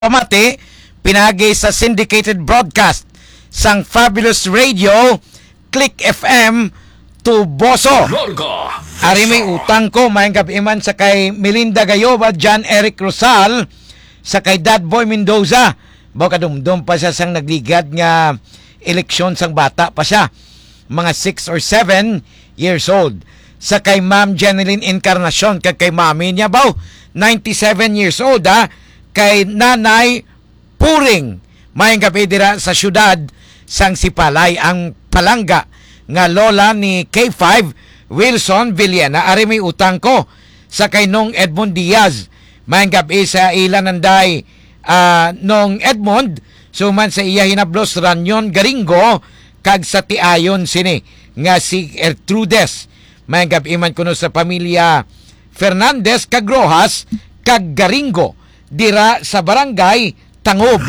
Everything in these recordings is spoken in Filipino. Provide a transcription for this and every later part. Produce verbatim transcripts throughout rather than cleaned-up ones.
pamati pinagi sa syndicated broadcast sang Fabulous Radio Click F M Tuboso. Ari may utang ko mayang gabiman sa kay Melinda Gayoba, John Eric Rosal, sa kay Dad Boy Mendoza. Baka dumdum pa siya sang nagligad nga eleksyon sang bata pa siya, mga six or seven years old. Sa kay Ma'am Jeneline Encarnacion, kag kay mami niya baw ninety-seven years old ha, kay Nanay Puring mayang gabi dira sa syudad sang Sipalay, ang palangga nga lola ni K five Wilson Villena. Ari may utang ko sa kay Nong Edmond Diaz, mayang gabi sa ilananday uh, Nong Edmond, suman sa iya hinablos Ranyon Garingo, kag sa tiayon sini nga si Ertrudes, mayang gabi man kuno sa pamilya Fernandez kag Rojas kag Garingo dira sa barangay Tangob.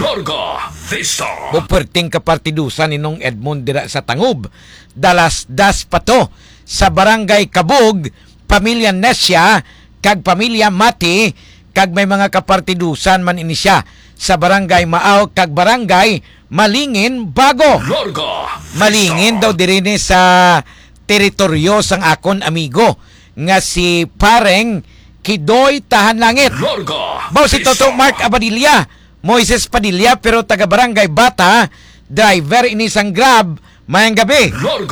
Buperting kapartidusan ni Nong Edmond dira sa Tangob. Dalas das pato sa barangay Kabug, pamilya Nesya kag pamilya Mati, kag may mga kapartidusan man ini siya sa barangay Maaw kag barangay Malingin Bago. Malingin daw diri ni sa teritoryo sang akon amigo nga si Pareng Kidoy Tahan Langit. Baw si Toto Mark Abadilla, Moises Padilla, pero taga barangay Bata, driver ini sang Grab mayang gabi.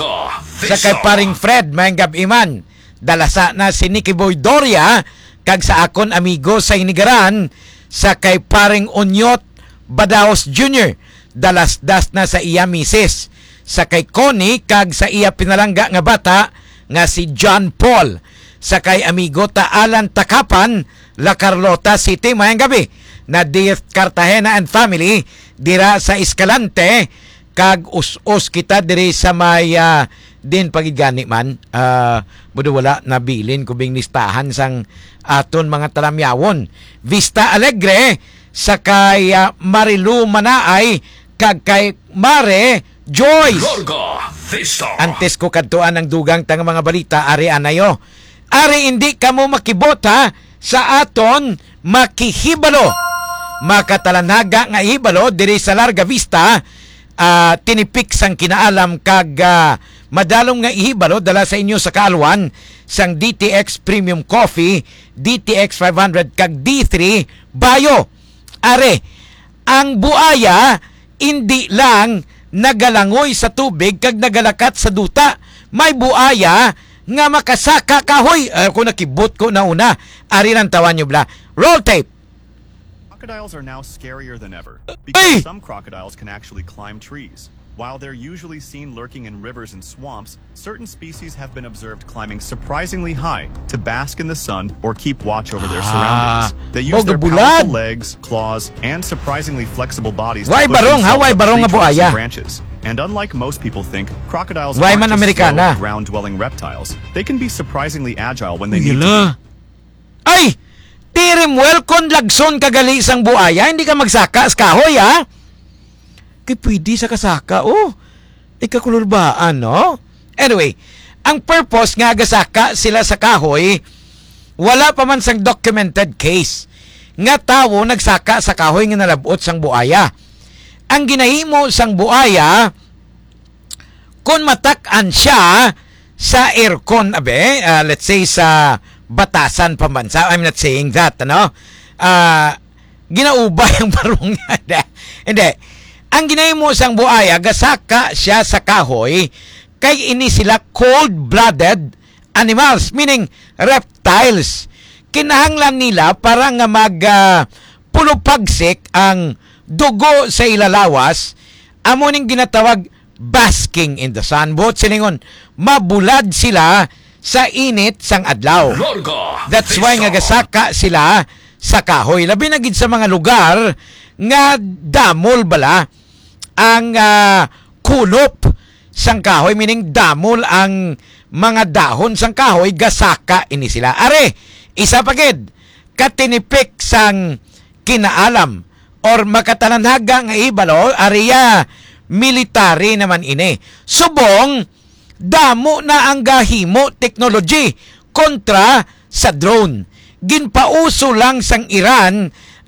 Sa kay Paring Fred mayang gabi man, dalasa na si Nicky Boy Doria, kag sa akon amigo sa Inigaran, sa kay Paring Onyot Badaos Junior, dalas-das na sa iya misis. Sa kay Connie kag sa iya pinalangga nga bata nga si John Paul. Sa kay amigo ta Alan Takapan, La Carlota City mayang gabi, na Diez Cartagena and family dira sa Escalante, kag us-us kita diri sa may uh, din pagigani man uh, budo wala nabilin kubing listahan sang aton mga talamyawon. Vista Alegre sa kay uh, Marilu Manaay kag kay Mare Joyce. Antes ko kadtuan ang dugang tang mga balita, ari anayo. Ari hindi kamo makibota sa aton makihibalo. Makatalanaga nga hibalo diri sa Larga Vista, uh, tinipik sang kinaalam kag uh, madalong nga ihibalo dala sa inyo sa kaalwan sang D T X Premium Coffee, D T X five hundred kag D three Bayo. Are, ang buaya hindi lang nagalangoy sa tubig kag nagalakat sa duta. May buaya nga makasaka kahoy. Uh, kung nakibot ko na una, ari lang tawan nyo bla. Roll tape. Crocodiles are now scarier than ever because some crocodiles can actually climb trees. While they're usually seen lurking in rivers and swamps, certain species have been observed climbing surprisingly high to bask in the sun or keep watch over their surroundings. They use their powerful legs, claws, and surprisingly flexible bodies to push themselves up tree trunks and branches. And unlike most people think, crocodiles aren't just slow, ground-dwelling reptiles. They can be surprisingly agile when they need to. Ay! Tirim well kon lagson kagali sang buaya, hindi ka magsaka sa kahoy ha? Kaya pwede sa kasaka, oh. Ikakulubaan, no? Anyway, ang purpose nga agasaka sila sa kahoy, wala pa man sang documented case nga tawo nagsaka sa kahoy nga nalabot sang buaya. Ang ginahimo sang buaya, kung matak-an siya sa aircon, abe, uh, let's say sa batasan pambansa, I'm not saying that, ano? Uh, ginaubay ang barong niya. Hindi. Ang ginahimo sang buaya, gasaka siya sa kahoy, kay ini sila cold-blooded animals, meaning reptiles. Kinahanglan nila para nga mag uh, pulupagsik ang dugo sa ilalawas, amo ning ginatawag basking in the sun. Buot silingon, mabulad sila sa init sang adlaw. That's why nga gasaka sila sa kahoy. Labi na gid sa mga lugar nga damol bala ang uh, kulop sang kahoy, meaning damol ang mga dahon sang kahoy, gasaka ini sila. Are, isa pa gid katinipik sang kinaalam or makatananhaga nga ibalo, ariya military naman ini. Subong damo na ang gahimo technology kontra sa drone. Ginpauso lang sang Iran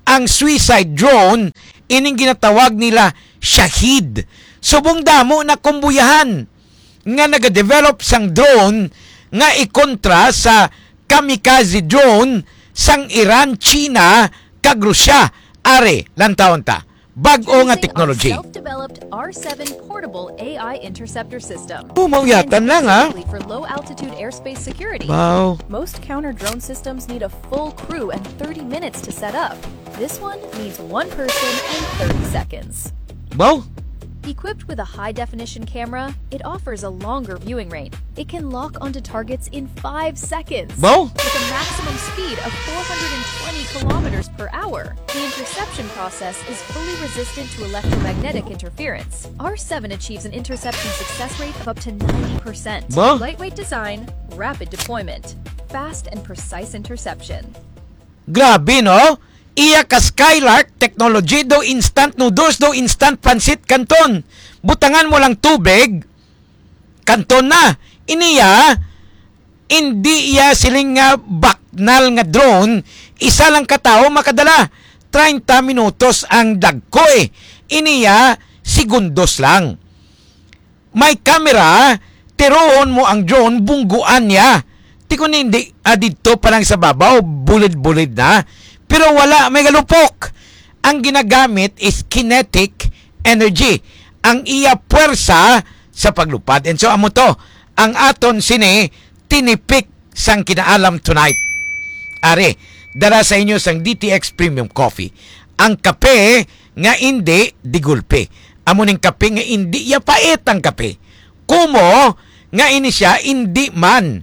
ang suicide drone ining ginatawag nila Shahid. Subong damo na kumbuyahan nga nagadevelop sang drone nga ikontra sa kamikaze drone sang Iran, China, kag Rusya. Are, lantawon ta. Bag-o nga technology. Self-developed R seven portable A I interceptor system. Pumawyatan lang ha. For low-altitude airspace security. Wow. Most counter-drone systems need a full crew and thirty minutes to set up. This one needs one person and thirty seconds. Wow. Equipped with a high-definition camera, it offers a longer viewing range. It can lock onto targets in five seconds. Wow. With a maximum speed of four hundred twenty kilometers per hour. The interception process is fully resistant to electromagnetic interference. R seven achieves an interception success rate of up to ninety percent. Wow. Lightweight design, rapid deployment, fast and precise interception. Grabe, no? Iya ka Skylark technology do instant noodles do instant pansit kanton. Butangan mo lang tubig, kanton na. Iniya, hindi iya siling nga baknal nga drone, isa lang katao makadala. thirty minutos ang dagko eh. Iniya, segundos lang. May camera, tiroon mo ang drone, bungguan niya. Di ko hindi, ah, dito pa lang sa babaw, bulid-bulid na. Pero wala, may galupok. Ang ginagamit is kinetic energy. Ang iya puwersa sa paglupad. And so, amo to, ang aton sine, tinipik sang kinaalam tonight. Are, dara sa inyo sang D T X Premium Coffee. Ang kape nga hindi digulpe. Amo ning kape nga hindi ya pait ang kape. Kumo nga ini siya hindi man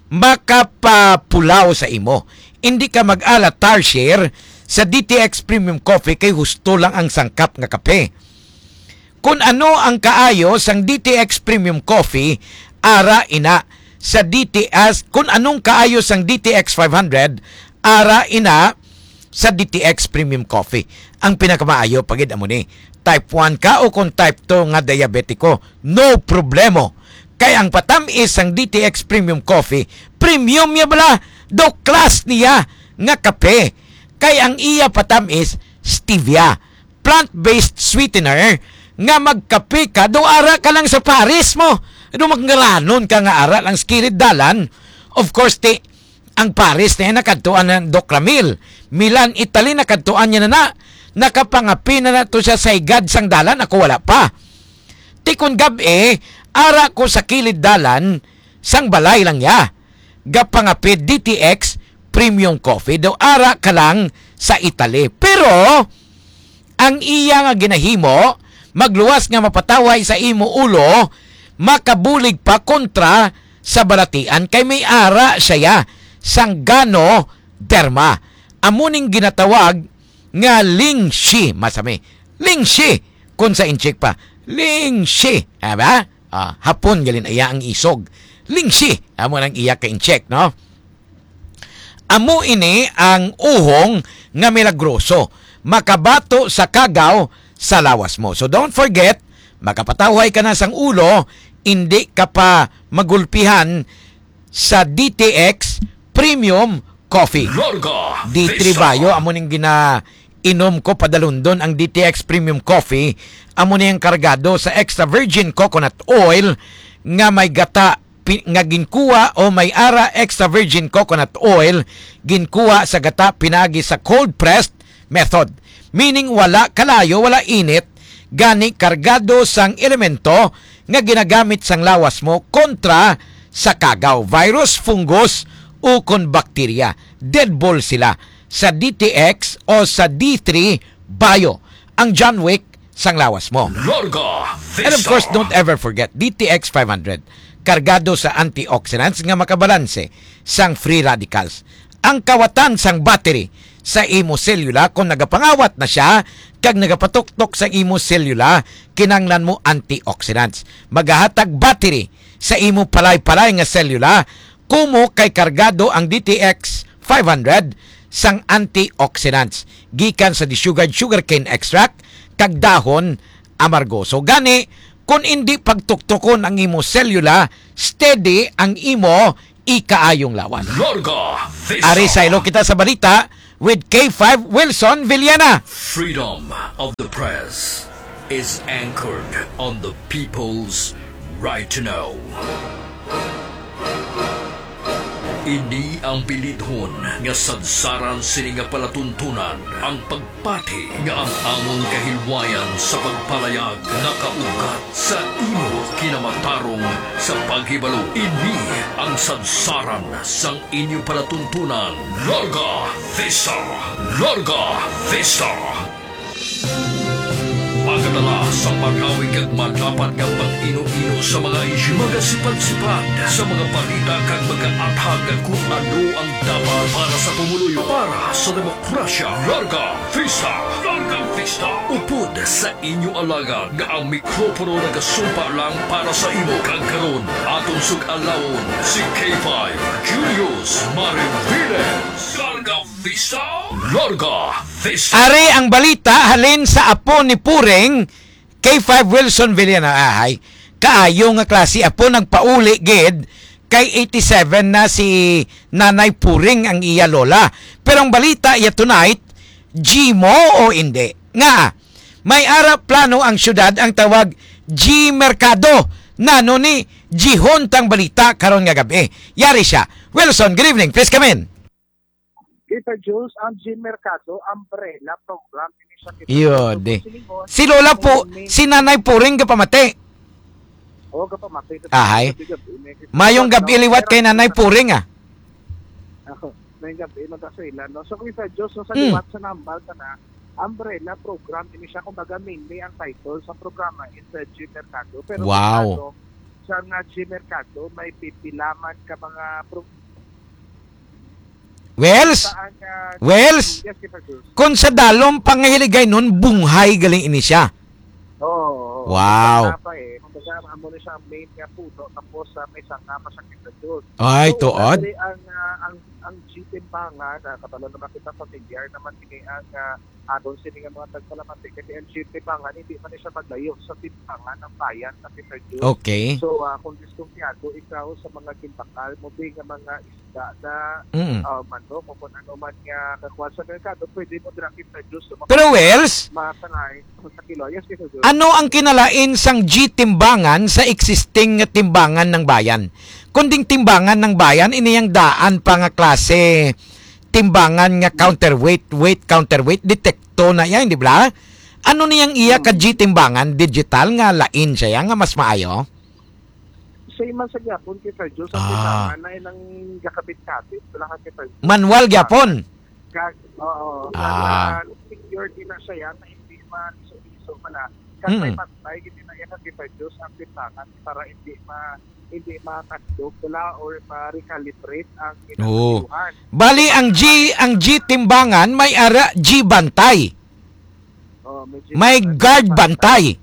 makapapulaw sa imo. Hindi ka mag-ala tarsier sa D T X Premium Coffee kay husto lang ang sangkap nga kape. Kung ano ang kaayo sang D T X Premium Coffee, ara ina sa D T S, kung anong kaayo sang D T X five hundred, ara ina sa D T X Premium Coffee. Ang pinakamaayo pagid amo ni type one ka o kung type two nga diabetiko, no problemo. Kay ang patamis sang D T X Premium Coffee, premium ya bala, do class niya nga kape. Kay ang iya patamis stevia, plant-based sweetener nga magkape ka, do ara ka lang sa Paris mo. Do maggalanon ka nga ara lang skirid dalan. Of course, ti, ang Paris na nakadtuan ng Doc Ramil. Milan, Italy, nakadtuan niya na na. Nakapangapi na na to siya sa igad sang dalan, ako wala pa. Tikon gabi, ara ko sa kilid dalan, sang balay lang ya. Gapangapi D T X Premium Coffee, daw ara ka lang sa Italy. Pero, ang iya nga ginahimo, magluwas nga mapataway sa imo ulo, makabulig pa kontra sa balatian kay may ara siya sang gano derma. Amuning ginatawag nga lingshi, masami. Lingshi, kung sa inchik pa. Lingshi, aba? Ah, hapon galin aya ang isog. Lingshi, amo nang iya ka inchik, no? Amo ini ang uhong nga milagroso, makabato sa kagaw sa lawas mo. So don't forget, makapataway ka na sang ulo, hindi ka pa magulpihan sa D T X Premium Coffee. D three Bayo, amo ning gina inom ko padalundon ang D T X Premium Coffee. Amo niyang kargado sa extra virgin coconut oil nga may gata nga ginkuha o may ara extra virgin coconut oil ginkuha sa gata pinagi sa cold pressed method. Meaning wala kalayo, wala init, gani kargado sang elemento nga ginagamit sang lawas mo kontra sa kagaw, virus, fungus o kon bakterya. Dead ball sila sa D T X o sa D three Bio, ang John Wick sang lawas mo. And of course, don't ever forget D T X five hundred, kargado sa antioxidants nga makabalanse sang free radicals. Ang kawatan sang battery sa imo selula, kung nagapangawat na siya kag nagapatuktok sa imo selula, kinanglan mo antioxidants. Magahatag battery sa imo palay-palay nga selula, kumo kay kargado ang D T X five hundred sang antioxidants gikan sa disugared sugarcane extract kag dahon amargoso. Gani, kung hindi pagtuktukon ang imo selula, steady ang imo ikaayong lawan. Ari saylo kita sa balita, with K five Wilson Villena. Freedom of the press is anchored on the people's right to know. Ini ang bilidhon nga sadsaran sini nga palatuntunan ang pagpati nga ang among kahilwayan sa pagpalayag nakaugat sa imo kinamatarong sa paghibalo. Ini ang sadsaran sang inyo palatuntunan. Larga Vista! Larga Vista! Pagkatala sa pag-awig at madapat ng pag-ino-ino sa mga isyu, magasipad-sipad sa mga balita kag mag-aathag kung ano ang dapat para sa pumuluyo, para sa demokrasya. Larga Vista! Larga Vista! Upod sa inyo alaga nga ang mikropono nagasumpa lang para sa imo. Kag karon atong sug-alawon si K five Julius Mariviles. Larga Vista! Larga Vista! Ari ang balita halin sa apo ni Puring K five Wilson Villena. Ahay, kaayo nga klase apo nagpauli gid kay eighty-seven na si Nanay Puring ang iya lola. Pero ang balita iya tonight, G mo o hindi? Nga, may ara plano ang syudad ang tawag G Mercado. Nano ni G Hontang balita karon nga gabi. Yari siya. Wilson, good evening. Please come in. Kita Jules, ang G Mercado umbrella program initiative. Yode. Si Lola po, si Nanay Puring kapamati. Oo, kapamati. Ahay. Mayong gabi liwat kay Nanay Puring ah. Mayong gabi magkasuilan. No? So kita Jules, no, sa Mm. liwat sa nambal ka na, umbrella program initiative. Kumbaga mainly ang title sa programa is uh, G Mercado. Pero Wow. sa nga G Mercado, may pipilaman ka mga pro- Wells, saan, uh, Wells, yes, kita Jules. kung sa dalom pangahiligay nun, bunghay galing ini siya. Oo. Wow. Pa, eh. Kumbaga, amo na siya ang main nga puno, tapos uh, may sanga pa siya kita Jules. Ay, So, tuod. actually, ang uh, ang ang G timbangan na katalo naman kita familiar naman kini ang uh, adon sini nga mga tagpalamati kasi ang G timbangan hindi man siya maglayo sa timbangan ng bayan sa kita Jules. Okay. So uh, kung diskumpiyado ikaw sa mga timbakal mo bi nga mga isda na Mm. uh, manok o kung ano man nga kakuha sa merkado pwede mo dira kita Jules sa mga Pero Wells, masangay sa kilo. Yes, kita Jules. ano ang kinalain sang G timbangan sa existing nga timbangan ng bayan? Kunding timbangan ng bayan, iniyang daan pa nga klase timbangan nga counterweight, weight counterweight, detekto na yan, di ba? Ano niyang iya ka G timbangan, digital nga lain siya nga mas maayo? Same man sa gyapon kita Jules. Ang Ah. timbangan na ilang gakabit-kabit. Wala ka kita Jules. Manual gyapon. Kag, oo. Ah. Kag, uh, security na siya yan na hindi man iso-iso pala. Kag may Mm. patay, hindi na yan kita Diyos ang timbangan para hindi ma hindi makasdog wala or ma-recalibrate ang Oo. kinakayuhan. Bali ang G ang G timbangan may ara G bantay. Oh, medyo- May guard bantay.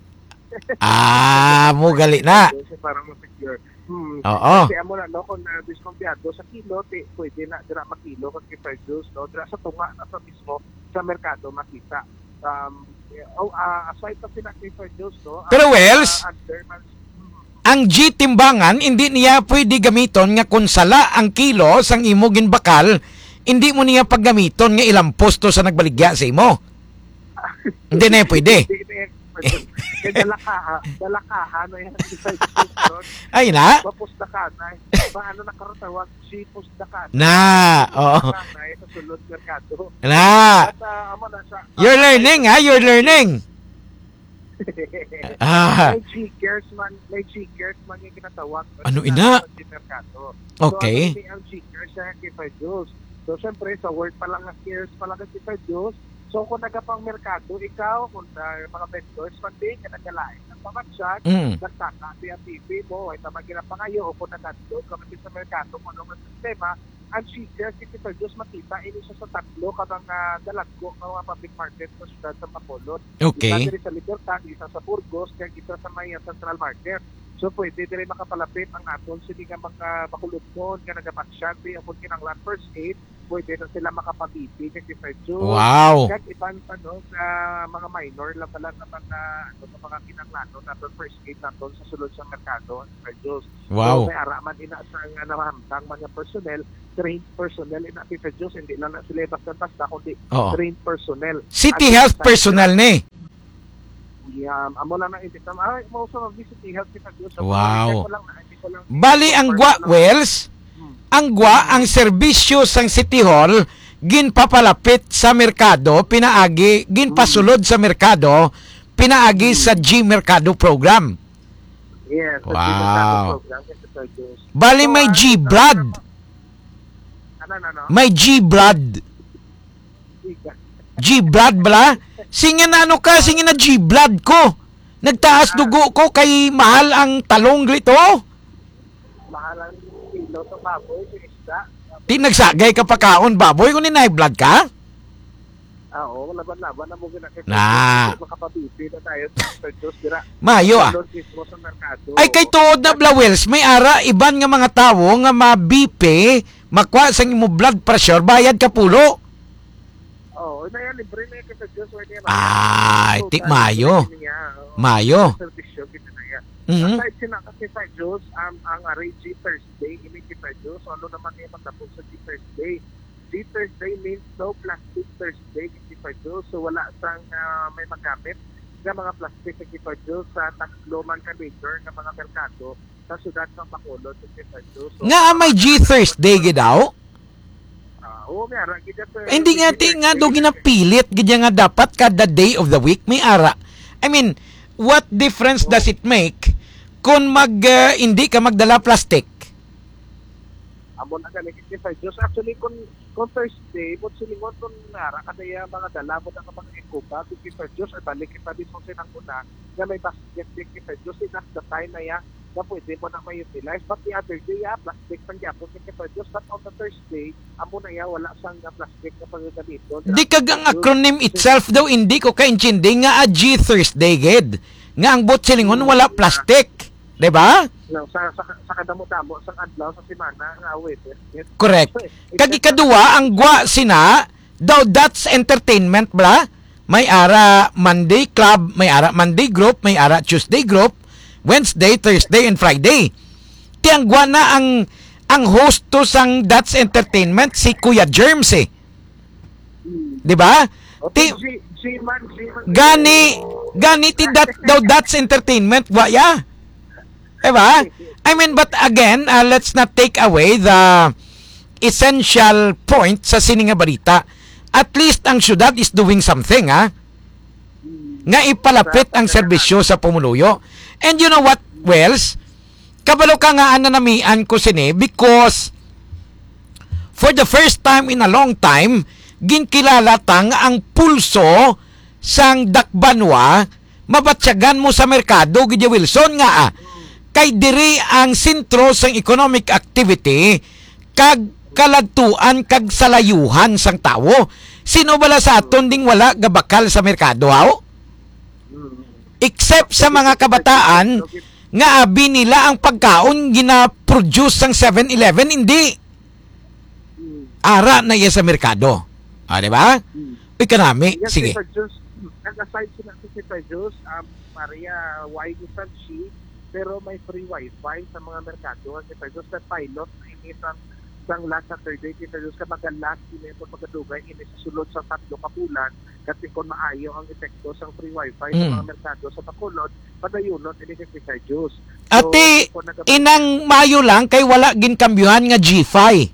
Ah, mo gali na. Kasi para ma-secure. Hmm. Oo. Kasi amo na no kung na diskumpiyado sa kilo, ti, pwede na dira makilo kag kita Diyos, no? Dira sa tunga na sa mismo sa merkado makita. Um, oh, uh, aside pa sila kita Diyos, no? Pero ang, Wells, uh, under man- ang G timbangan hindi niya pwede gamiton nga kung sala ang kilo sang imo ginbakal, hindi mo niya paggamiton nga ilang posto sa nagbaligya sa imo. Hindi na pwede. Hindi na yan. Kaya dalakaha, dalakaha na yan. Ay na. Mapustaka na. Paano nakaratawag? Si pustaka Na. Oo. na sa sulod merkado. Na. At uh, ama na siya. You're learning ha, you're learning. Ah. May G-Cares man, may G-Cares man yung kinatawag. Ano ina? Sa merkado. Okay. So, ano ang G-Cares siya kita Diyos. So, syempre, sa word pa lang ang cares pa lang kita Diyos. So, kung nagapang merkado, ikaw, kung uh, mga vendors, pandi, ka nagalain ng pamatsyan, Mm. nagtaka siya T V mo, ay tamagin ang pangayo, o kung nagadlo, kapag sa merkado, kung anong sistema, ang G-Cares, kita Diyos makita, ini siya sa tatlo, kapag uh, dalagko, mga public market sa syudad sa Bacolod. Okay. Isa diri sa Libertad, isa sa Burgos, kaya isa sa may Central Market. So pwede diri makapalapit ang aton sini nga mga bakulod mo nga nagapaksyan di apon kinanglan first aid pwede na sila makapabiti kay Sir Diyos. Wow. Kag ibang ano, sa mga minor lang pala na mga, ano, na mga kinanglano na first aid naton sa sulod sa merkado, Sir Diyos. Wow. So, may araman ina sa nga nahamtang mga personnel, trained personnel ina kay Sir Diyos, hindi lang na sila basta-basta, kundi Oo. trained personnel. City At health sa- personnel ni. Um, amo lang na itik na, ay, mo sa City Health kay Sir Diyos. So, Wow. check ko lang na, hindi ko lang- Bali ang gwa, Wells, ang gwa, ang serbisyo sang City Hall, ginpapalapit sa merkado, pinaagi, ginpasulod sa merkado, pinaagi sa G Mercado program. Yes. sa Wow. G Mercado program kay Sir Diyos. Bali So, may ano, G-Blood. Ano, ano, ano? May G-Blood. G-Blood bala? Singin na ano ka, singin na G-Blood ko. Nagtaas dugo ko kay mahal ang talong dito. Mahalang kilo sa baboy, sa isda. Di nagsagay ka pa kaon baboy kung ni blood ka? Ah, oo, laban-laban na mo ginakit. Na. Makapabiti na tayo sa Sir Diyos. Dira, Mayo ah. Lord mismo sa merkado. Ay kay tuod na Blawels, may ara iban nga mga tawo nga mabipe, makwa sa imo blood pressure, bayad ka pulo. Oo, na yan, libre na yan kay Sir Diyos. Wala yan. Ay, So, ti- sa- mayo. sa niya, oo. Mayo. Servisyo, kita na yan. Mhm. Aside sila kasi Sir Diyos, um, ang aray G Thursday, ini kay Sir Diyos. So, ano naman yung matapos sa G Thursday? G Thursday means no plastic Thursday kay Sir Diyos. So, wala sang uh, may magamit ng mga plastic kay Sir Diyos sa tatlo man ka major ng mga merkado sa syudad ng Bacolod kay Sir Diyos. So, Nga may G Thursday gid daw. ah, oo, may ara. Kita, Sir, Eh, Hindi nga G ti nga do Thursday. ginapilit gid nga dapat kada day of the week may ara. I mean, what difference does it make kung mag uh, hindi ka magdala plastic? Amo na galing kay Sir Diyos. Actually, kung, kung Thursday, mo silingon kung nara, kasi yung mga dala mo na mga ikuba, kay Sir Diyos, ay balik kita din mo sinang una, na may basket din kay Sir Diyos, enough the time na yan, na pwede mo na may-utilize. But the other day, yeah, plastic pang yapon kay Sir Diyos, but on the Thursday, amo na yan, wala sang uh, plastic na pagkagamito. Di kag ang acronym itself daw hindi ko kaintindi nga a G Thursday gid. Nga ang bot silingon wala plastic. 'Di ba? No, sa, sa, sa kadamo-damo, sa adlaw, sa semana, nga wait. Yes. Correct. Kag ikaduwa ang gwa sina daw that's entertainment bla. May ara Monday club, may ara Monday group, may ara Tuesday group, Wednesday, Thursday and Friday. Ti ang gwa na ang ang host to sang that's entertainment si Kuya Germs eh. 'Di ba? Ti Okay, G, G-man, G-man. gani gani ti that daw that's entertainment wa ya. Diba? I mean, but again, uh, let's not take away the essential point sa sininga balita. At least ang syudad is doing something, ha? Nga ipalapit ang serbisyo sa pumuluyo. And you know what, Wells? Kabalo ka nga ananamian ko sini because for the first time in a long time, ginkilala tang ang pulso sang dakbanwa mabatsyagan mo sa merkado, Gidya Wilson nga ah. Kay diri ang sentro sang economic activity kag kaladtuan kag salayuhan sang tawo. Sino bala sa aton ding wala gabakal sa merkado haw? Except sa mga kabataan nga abi nila ang pagkaon gina-produce sang seven eleven hindi. Ara na iya sa merkado. Ah, di ba? Economy. Yes, Sige. Sir Diyos, nag-aside sila si Sir Diyos, um, Maria, why you said she, pero may free wifi sa mga merkado. Kasi Sir Diyos, na pilot na inisan sang last Saturday, si Sir Diyos, ka mag-last inito magkadugay, ini sa sulod sa tatlo kapulan, kasi kung maayo ang epekto sang free wifi sa Mm. mga merkado sa Bacolod, padayunot, ini si Sir Diyos. Ate, kung nag- inang mayo lang kay wala ginkambyuhan nga G five.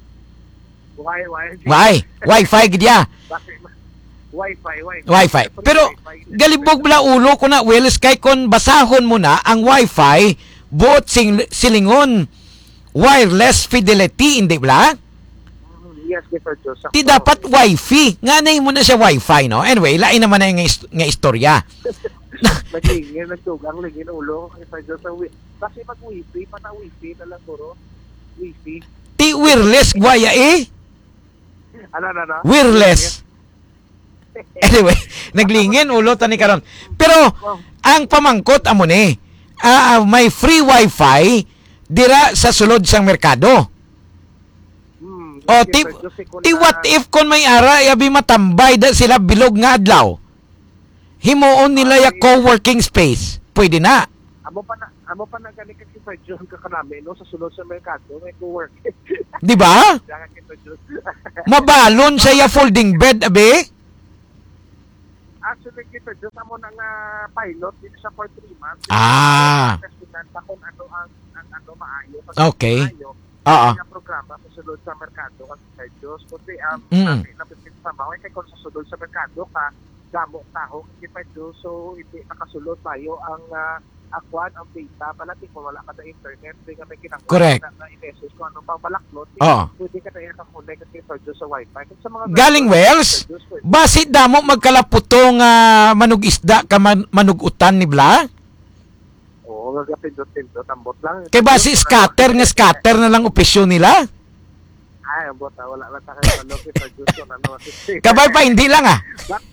Why, why? Why? Wi-Fi gidya. Bakit? Wi-Fi, Wi-Fi. Wi-Fi. Free Pero Wi-Fi. galibog bala ulo ko na Willis kay kon basahon mo na ang Wi-Fi buot sing silingon wireless fidelity hindi bala? Yes, Sir Diyos. Ti dapat Wi-Fi. Nga na mo na siya Wi-Fi no. Anyway, lain naman na nga, is- nga istorya. Nagingin, nagtugang, lingin ulo. Sir Diyos, ang wi- kasi pag wifi, pata wifi na lang puro. Wifi. Ti wireless gwaya eh. Ano, ano, ano? Wireless. Anyway, naglingin ulo tani karon. Pero ang pamangkot amo ni, ah, may free wifi dira sa sulod sang merkado. Hmm. Oh, ti, ti what if kon may ara yabi matambay da sila bilog nga adlaw. Himuon nila ya co-working space. Pwede na. Amo pa na, amo pa na gani ka Kipa Diyos ka kanami no sa sulod sa merkado may co-work. Di ba? Mabalon siya ya folding bed abi. Actually, Kipa Diyos, amo na nga pilot dito sa for three months. Ah. Kasi pa kung ano ang, ang ano maayo. Okay. Maayo, Oo. ang programa sa sulod sa merkado kasi Kipa Diyos. Kundi ang Mm. natin napitin sa mga kay kung sa sulod sa merkado ka, damo taho Kipa Diyos. So, hindi nakasulod tayo ang uh, akwan, ang data. Palati kung wala ka na internet, hindi ka may kinanglan Correct. na, na i-message kung anong pang balaklot. Oo. Pwede ka na i-connect kasi Kipa Diyos sa wifi. Kung sa mga Galing Wells? Kipa Diyos, pwede. Basit damo magkalaputong uh, manug isda ka man, manugutan ni Bla? Oo, gagapindot-pindot. Ambot lang. Kay basi scatter nga scatter na lang opisyon nila. Ay, ambot ah. Wala lang sa kayo. Ano, Kipa Diyos. Ano, ano. Kabay pa hindi lang ah.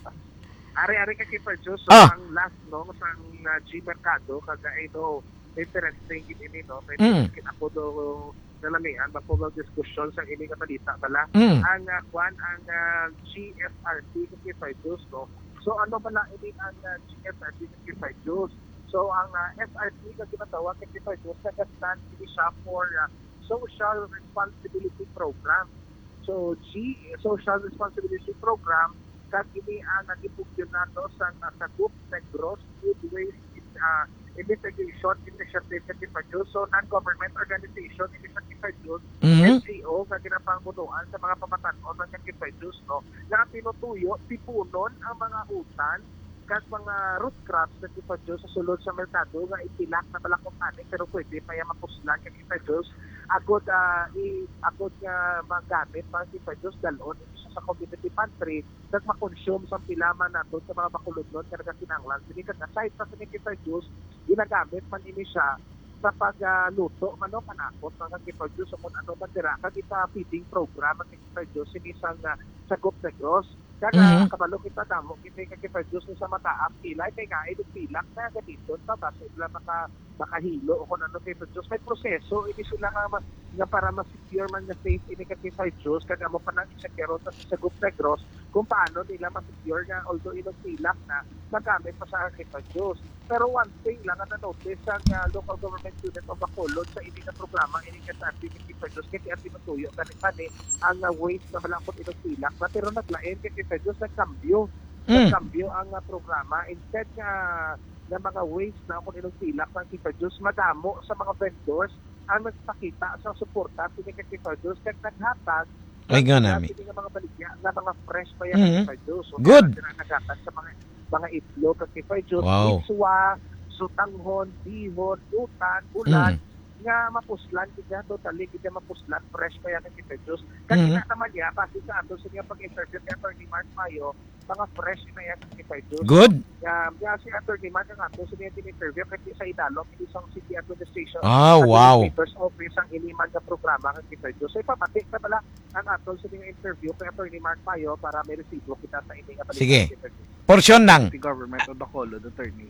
Ari-ari ka Kipa Diyos. So, Ah. ang last, no, sa uh, G Mercado, kaga ito, interesting ini, no? May Mm. mm. ako do nalamian, mapubang diskusyon sa ini nga balita bala. Mm. Ang uh, kwan, ang uh, G F R T ka Kipa Diyos, no? So, ano bala ini ang uh, G F R T ka Kipa Diyos? So, ang uh, S R T na ginatawa kay Kipa Diyos, nag-stand ini siya for uh, Social Responsibility Program. So, G, Social Responsibility Program, kag ini ang nagipugyon nato sa Nasagop Negros Food Waste uh, Investigation Initiative sa Kipa Diyos. So, non-government organization, ini sa Kipa Diyos, Mhm. N G O, na ginapangunuan sa mga pamatanon ng Kipa Diyos, no? Na tinutuyo, tipunon ang mga utan kag mga root crops na Kipa Diyos sa sulod sa merkado nga itilak na balakong ani pero pwede pa yung mapuslan kag Kipa Diyos agod uh, i agod nga magamit pang Kipa Diyos dalon isa sa community pantry kag makonsume sa pilaman nato sa mga bakulodnon kag kinanglan sini kag aside sa sini Kipa Diyos ginagamit man ini siya sa pagluto uh, mano panakot mga Kipa Diyos kung ano man dira kag ita feeding program ang Kipa Diyos sinisang uh, Sagop Negros. Kaya Mhm. kabalo kita damo, kita ka Kipa Diyos sa mataas, pilay kay kain ng pilak na ganito, tapos sila maka, makahilo o kung ano Kipa Diyos. May proseso, hindi sila nga, ma- nga para ma-secure man nga safe ini ka Kipa Diyos, kaya mo pa nang isakero sa Sagop Negros, kung paano nila ma-secure nga, although ilang pilak na, magamit pa sa Kipa Diyos. Pero one thing lang, na notice ang uh, local government unit of Bacolod sa ini na programa, ini ka sa Arti Kipa Diyos, kasi ang tinutuyo, ganit-pani, ang uh, waste na malangkot ilang pilak na, pero naglain kay Kipa Diyos, nagkambyo. Mm. Nagkambyo ang uh, programa. Instead nga ng mga waste na kung ilang pilak ng Kipa Diyos, madamo sa mga vendors ang nagpakita sa suporta pili kay Kipa Diyos kaya naghatag Ay, ng ganami. pili nga mga baligya na mga fresh pa yan Mhm. ng Kipa Diyos. So, Good. kaya naghatag sa mga mga itlog kay Kipa Diyos, Wow. iswa, sutanghon, bihon, utan, ulan, Mm. nga mapuslan kita totally kita mapuslan fresh pa yan ng Kipa Diyos kanina Mhm. naman niya kasi sa ato sa pag-interview kay Attorney Mark Mayo mga fresh na yan ng Kipa Diyos. Good. Um, yeah, si Attorney Mark ang ato sa niya interview kasi sa Idalong isang city administration Ah, wow. administrator's office ang iniman na programa ng Kipa Diyos. So ipapati na pala ang ato sa niya interview kay Attorney Mark Mayo para may resibo kita sa ini nga Sige. Kipa Diyos. Porsyon lang. The government of Bacolod, attorney.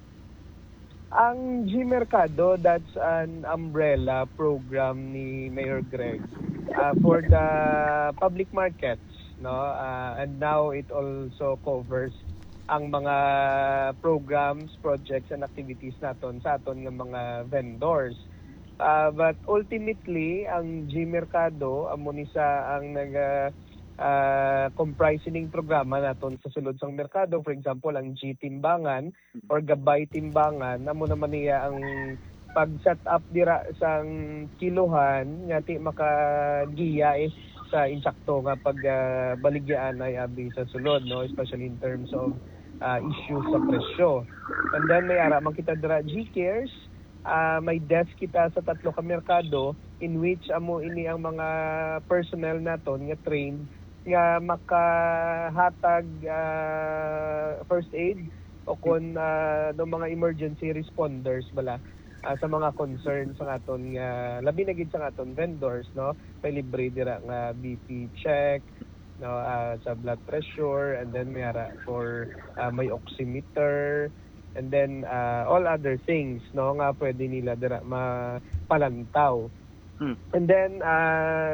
Ang G Mercado, that's an umbrella program ni Mayor Greg uh, for the public markets, no? Uh, and now it also covers ang mga programs, projects and activities naton sa aton ng mga vendors. Uh, but ultimately, ang G Mercado amo ni sa ang nag uh, uh, comprising programa naton sa sulod sang merkado. For example, ang G Timbangan or Gabay Timbangan, namo naman niya ang pag-set up dira sang kiluhan nga ti makagiya eh, sa insakto nga pag uh, baligyaan ay abi sa sulod, no, especially in terms of uh, issues sa presyo. And then may ara man kita dira G Cares, uh, may desk kita sa tatlo ka merkado in which amo ini ang mga personnel naton nga trained nga makahatag uh, first aid o kung uh, ng mga emergency responders bala uh, sa mga concerns sa aton nga labi na gid sa aton vendors, no, may libre dira nga B P check, no, uh, sa blood pressure, and then may ara for uh, may oximeter, and then uh, all other things, no, nga pwede nila dira mapalantaw. Hmm. And then uh,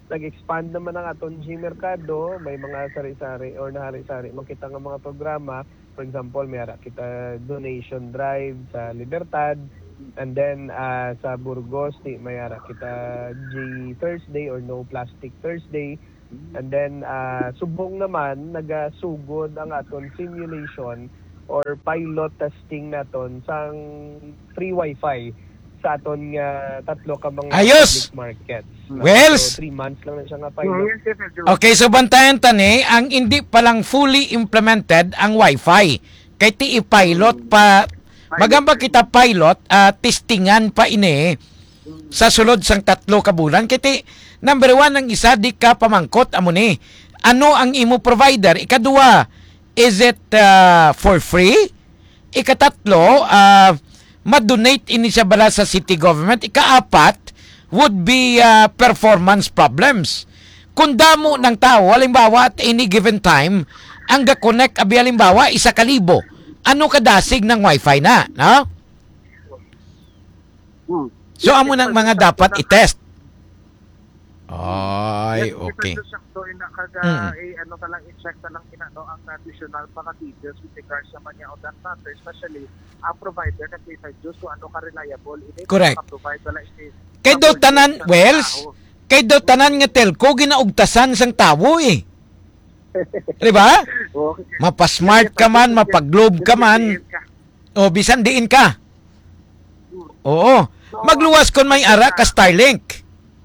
nag-expand naman ang aton G Mercado, may mga sari-sari or nahari-sari makita nga mga programa. For example, may ara kita donation drive sa Libertad, and then uh, sa Burgos ni may ara kita G Thursday or No Plastic Thursday. And then uh, subong naman nagasugod ang aton simulation or pilot testing naton sang free wifi sa aton nga tatlo ka mga Ayos! public markets. Wells! So, three months lang na siya nga pilot. Okay, so bantayan tani, ang hindi pa lang fully implemented ang Wi-Fi. Kay ti i-pilot pa, magamba kita pilot, uh, testingan pa ini sa sulod sang tatlo ka bulan. Kay ti, number one, ang isa, di ka pamangkot, amo ni. Ano ang imo provider? Ikadua, is it uh, for free? Ikatatlo, uh, ma-donate ini siya bala sa city government. Ikaapat, would be uh, performance problems. Kung damo ng tao, halimbawa at any given time, ang ga-connect, abi halimbawa, isa kalibo. Ano kadasig ng wifi na? No? So, amo ng mga dapat i-test. Ay, okay. So, ina kada, Mm. eh, ano ka lang, i-check na lang ina, no, ang additional mga details with regards sa manya on that matter, especially ang provider na K five Juice, so ano ka reliable. Ini, Correct. provide wala ini. Kay daw tanan, Wells, kay daw tanan nga telco, ginaugtasan sang tawo eh. Diba? Okay. Mapasmart ka man, mapaglobe ka man, o bisan diin ka. Oo. Magluwas kon may ara ka Starlink.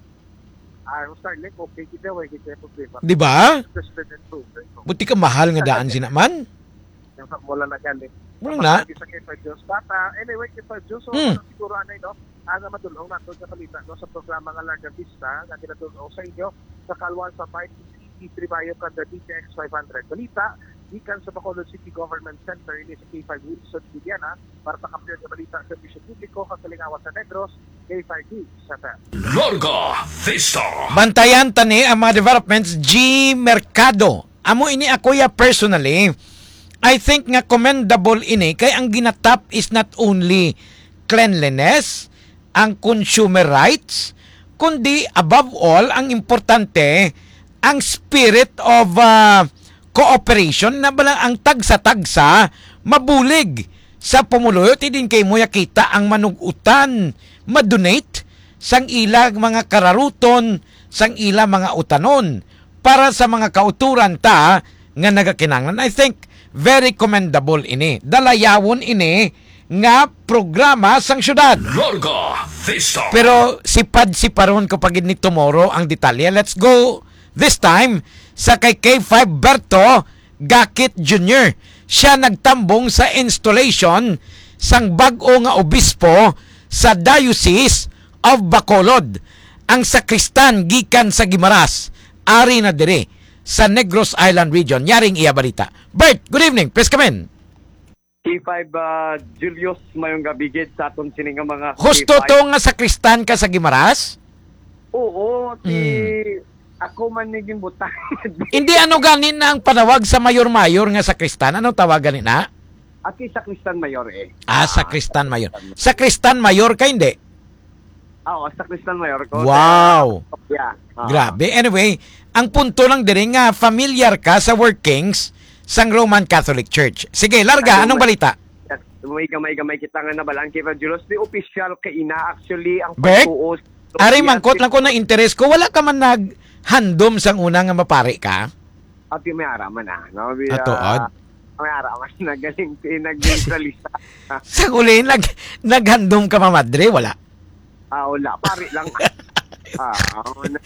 Ah, Starlink, okay, kita, way, kita, problema. Di ba? Tested and proven. Buti ka mahal nga daan sinaman. Yung wala na galing. Wala na. Sa K five Juice. But uh, anyway, K five Juice, so Hmm. ano, siguro ano no, ang madulong nato sa balita no, sa programa nga Larga Vista, na tinatulong sa inyo, sa Kalwan sa Fight, C three Bayo kada D T X five hundred. Balita, gikan sa Bacolod City Government Center, ini sa K five Wilson, Vidiana, para sa kampiyon sa balita sa Servisyo Publiko, Kasalingawan sa Negros, K five D sa T A P. Larga Vista. Bantayan tani ang mga developments G Mercado. Amo ini ako ya personally, I think nga commendable ini kay ang ginatap is not only cleanliness, ang consumer rights, kundi above all ang importante ang spirit of uh, cooperation na balang ang tagsa-tagsa mabulig sa pumuluyo. Tidin kay mo yakita ang manugutan madonate sang ilag mga kararuton, sang ila mga utanon para sa mga kauturan ta nga nagakinanglan. I think very commendable ini. Dalayawon ini nga programa sang syudad. Larga Vista. Pero sipad siparon kapag ni tomorrow ang detalye. Let's go this time sa kay K five Berto Gakit Junior Siya nagtambong sa installation sang bag-o nga obispo sa Diocese of Bacolod. Ang sakristan gikan sa Guimaras, ari na dire sa Negros Island region. Yaring iya balita. Bert, good evening. Please come in. K five uh, Julius mayong gabigid sa aton sini nga mga Husto K five. to nga sakristan ka sa Guimaras? Oo, ti Hmm. ako man naging butang. Hindi ano ganin na ang panawag sa mayor-mayor nga sakristan? Anong tawagan na? Aki sa Kristan Mayor eh. Ah, sakristan mayor. Sakristan mayor ka hindi? Ah, oh, sa Kristan Mayor ko. Wow. Yeah. Ah. Grabe. Anyway, ang punto lang din nga familiar ka sa workings sang Roman Catholic Church. Sige, larga. Anong balita? Yes, may gamay-gamay kita nga nabalaan kay Julius. Di official kay ina actually ang Bert? pagtuos. Ari mangkot lang ko na interes ko. Wala ka man naghandom sang una nga mapari ka? At yung may araman ah. No? Ato, odd. May araman na galing nag-neutralista. Sa ulin, nag, naghandom ka mamadre? Wala. Ah, wala. Pari lang. ah, na,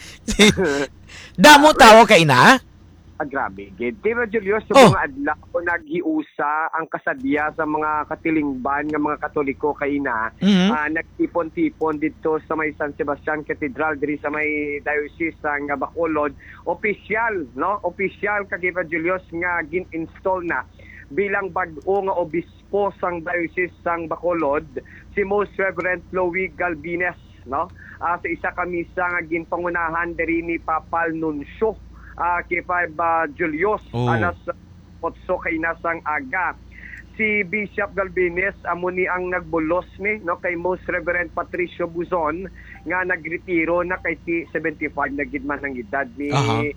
Damo tao ka ina? ah, grabe. Gid. Pero Julius, sa Oh. mga adlaw naghiusa ang kasadya sa mga katilingban nga mga Katoliko kay ina. Mhm. Ah, nagtipon-tipon dito sa may San Sebastian Cathedral diri sa may diocese sang Bacolod. Official, no? Official kay Julius nga gin-install na bilang bag-o nga obispo sang diocese sang Bacolod si Most Reverend Louis Galvines, no? Ah, sa isa ka misa nga ginpangunahan diri ni Papal Nuncio uh, kay five uh, Julius Oh. alas otso kay nasang aga. si Bishop Galvines amo ni ang nagbulos ni no kay Most Reverend Patricio Buzon nga nagretiro na kay T seventy-five na gid man ang edad ni Aha.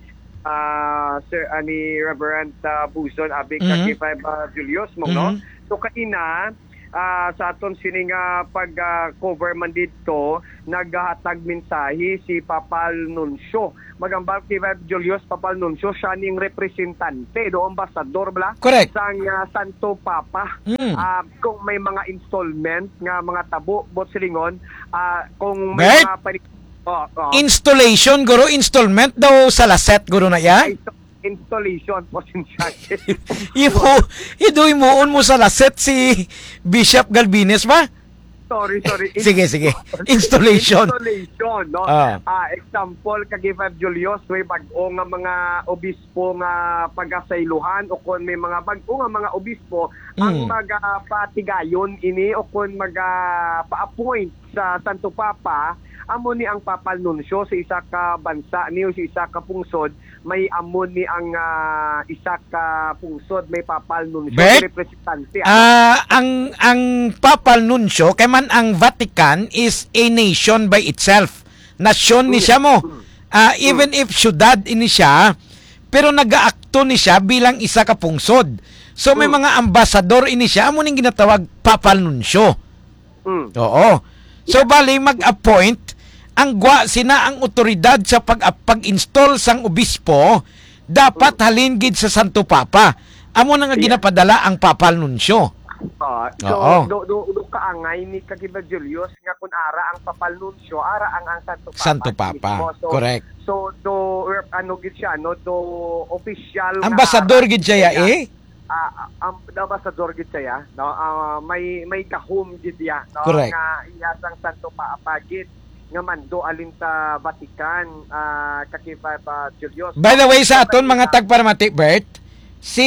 ah, Sir ani Reverend uh, Buzon abi Mhm. kay uh, Julius mo no. Mhm. So kaina ah, sa aton sini nga pag ah, cover man dito naghatag mensahe si Papal Nuncio. Magambal kay Julius Papal Nuncio siya ning representante do ambasador bla Correct. sang ah, Santo Papa. Mm. Ah, kung may mga installment nga mga tabo bot silingon ah, kung may Bert? mga pani- oh, oh. Installation, guro, installment daw sa laset, guro na ya? installation po siya. Imo, idoy moon mo sa laset si Bishop Galvines ba? sorry, sorry. Sige, sige. Installation. Installation, no? Ah. Ah, example, kag-Five Julius, may bag-o nga mga obispo nga pag-asayluhan o kung may mga bag-o nga mga obispo ang Mm. mag-patigayon ini o kung mag-pa-appoint sa Santo Papa, amo ni ang Papal Nuncio sa isa ka bansa niyo sa isa ka pungsod, may amo ni ang ah, isa ka pungsod, may Papal Nuncio Bet? representante. Ah, ang ang Papal Nuncio kay man ang Vatican is a nation by itself. Nasyon ni siya mo. Ah, even if syudad ini siya, pero nagaakto ni siya bilang isa ka pungsod. So may mga ambasador ini siya, amo ning ginatawag Papal Nuncio. Mm. Oo. So bali mag-appoint ang gwa sina ang otoridad sa pag pag-install sang obispo dapat halin gid sa Santo Papa. Amo na nga ginapadala ang Papal Nuncio. Ah, so Oo. do do do kaangay ni Kagiba Julius nga kun ara ang Papal Nuncio, ara ang ang Santo Papa. Santo Papa. mismo. So, Correct. So do er, ano gid siya no, do official nga Ambasador ara gid siya eh. Ah, ang ambasador gid siya, no? Ah, may may kahum gid ya, no? Correct. Nga iyasang Santo Papa gid nga mando alin sa Vatican, ah Kagiba uh, Julius. By the way sa aton mga tagparamati Bert, si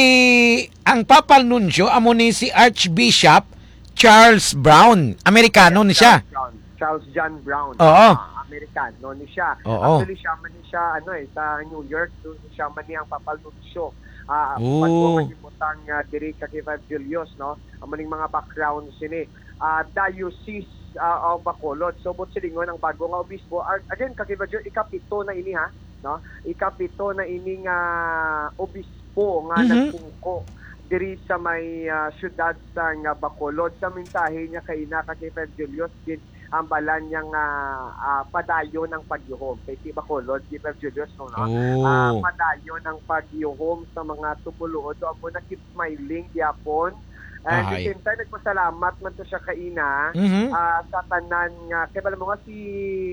ang Papal Nuncio amo ni si Archbishop Charles Brown. Amerikano ni siya. Charles Brown. Charles John Brown. Oo. Ah, Amerikano ni siya. Oo. Actually, siya man ni siya, ano eh, sa New York, doon siya man ni ang Papal Nuncio. Ah, Oo. pag mo magimutang uh, diri ka kay Five Julius, no? Ang maning mga background sini. Ah, diocese uh, of Bacolod. So, but silingon ang bago nga obispo. Ar- Again, ka kay Five Julius, ikapito na ini ha, no? Ikapito na ini nga obispo nga Mhm. nagpungko diri sa may ah, syudad sa nga Bacolod. Sa mintahe niya kay na ka kay Five Julius din ang balan niyang ah, ah, padayon ng pagyuhom. Kay si Bacolod, si Five Julius, no? no? Oh. Ah, padayon ng pagyuhom sa mga tumulood. So, ako na keep smiling, diapon. And at Ahay. the same time, nagpasalamat man to siya kaina Mhm. ah, sa tanan nga. Kaya pala mo nga si,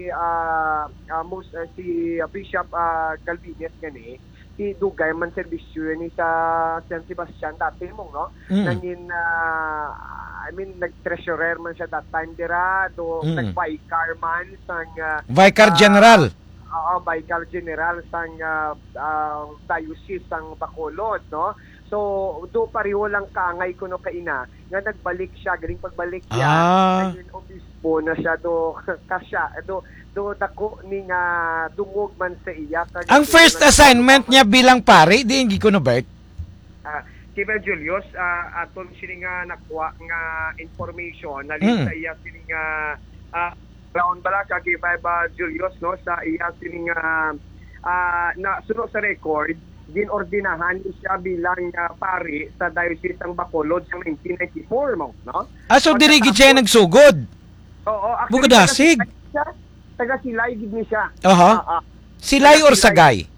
ah, ah, most, ah, si ah, Bishop ah, Galvines gani, si Dugay man servisyo ni sa San Sebastian dati mo, no? Mm. Nangin, ah, I mean, nag-treasurer man siya that time dira, do, Mm. nag-vicar man sang ah, Vicar ah, General. Oo, Vicar General sang uh, uh, diocese sang Bacolod, no? So, do pareho lang kaangay ko no kaina nga nagbalik siya, galing pagbalik niya, Ah. ngayon obispo na siya do kasya, do do dako ni nga dungog man sa iya. Kag- Ang first assignment niya bilang pare, di hindi ko no Bert. Ah, Kiba Julius, uh, aton sini nga nakuha nga information na Mm. sa iya sini nga uh, round bala ka Kiba Julius no sa iya sini nga ah, na sunod sa record ginordinahan siya bilang uh, pari sa Diocese ng Bacolod sa nineteen ninety-four mo, no? Ah, so diri gid siya nagsugod. Oo, actually, Bukod dasig. taga- siya, taga Silay gid ni siya. Aha. Ah, ah, Silay or Sagay?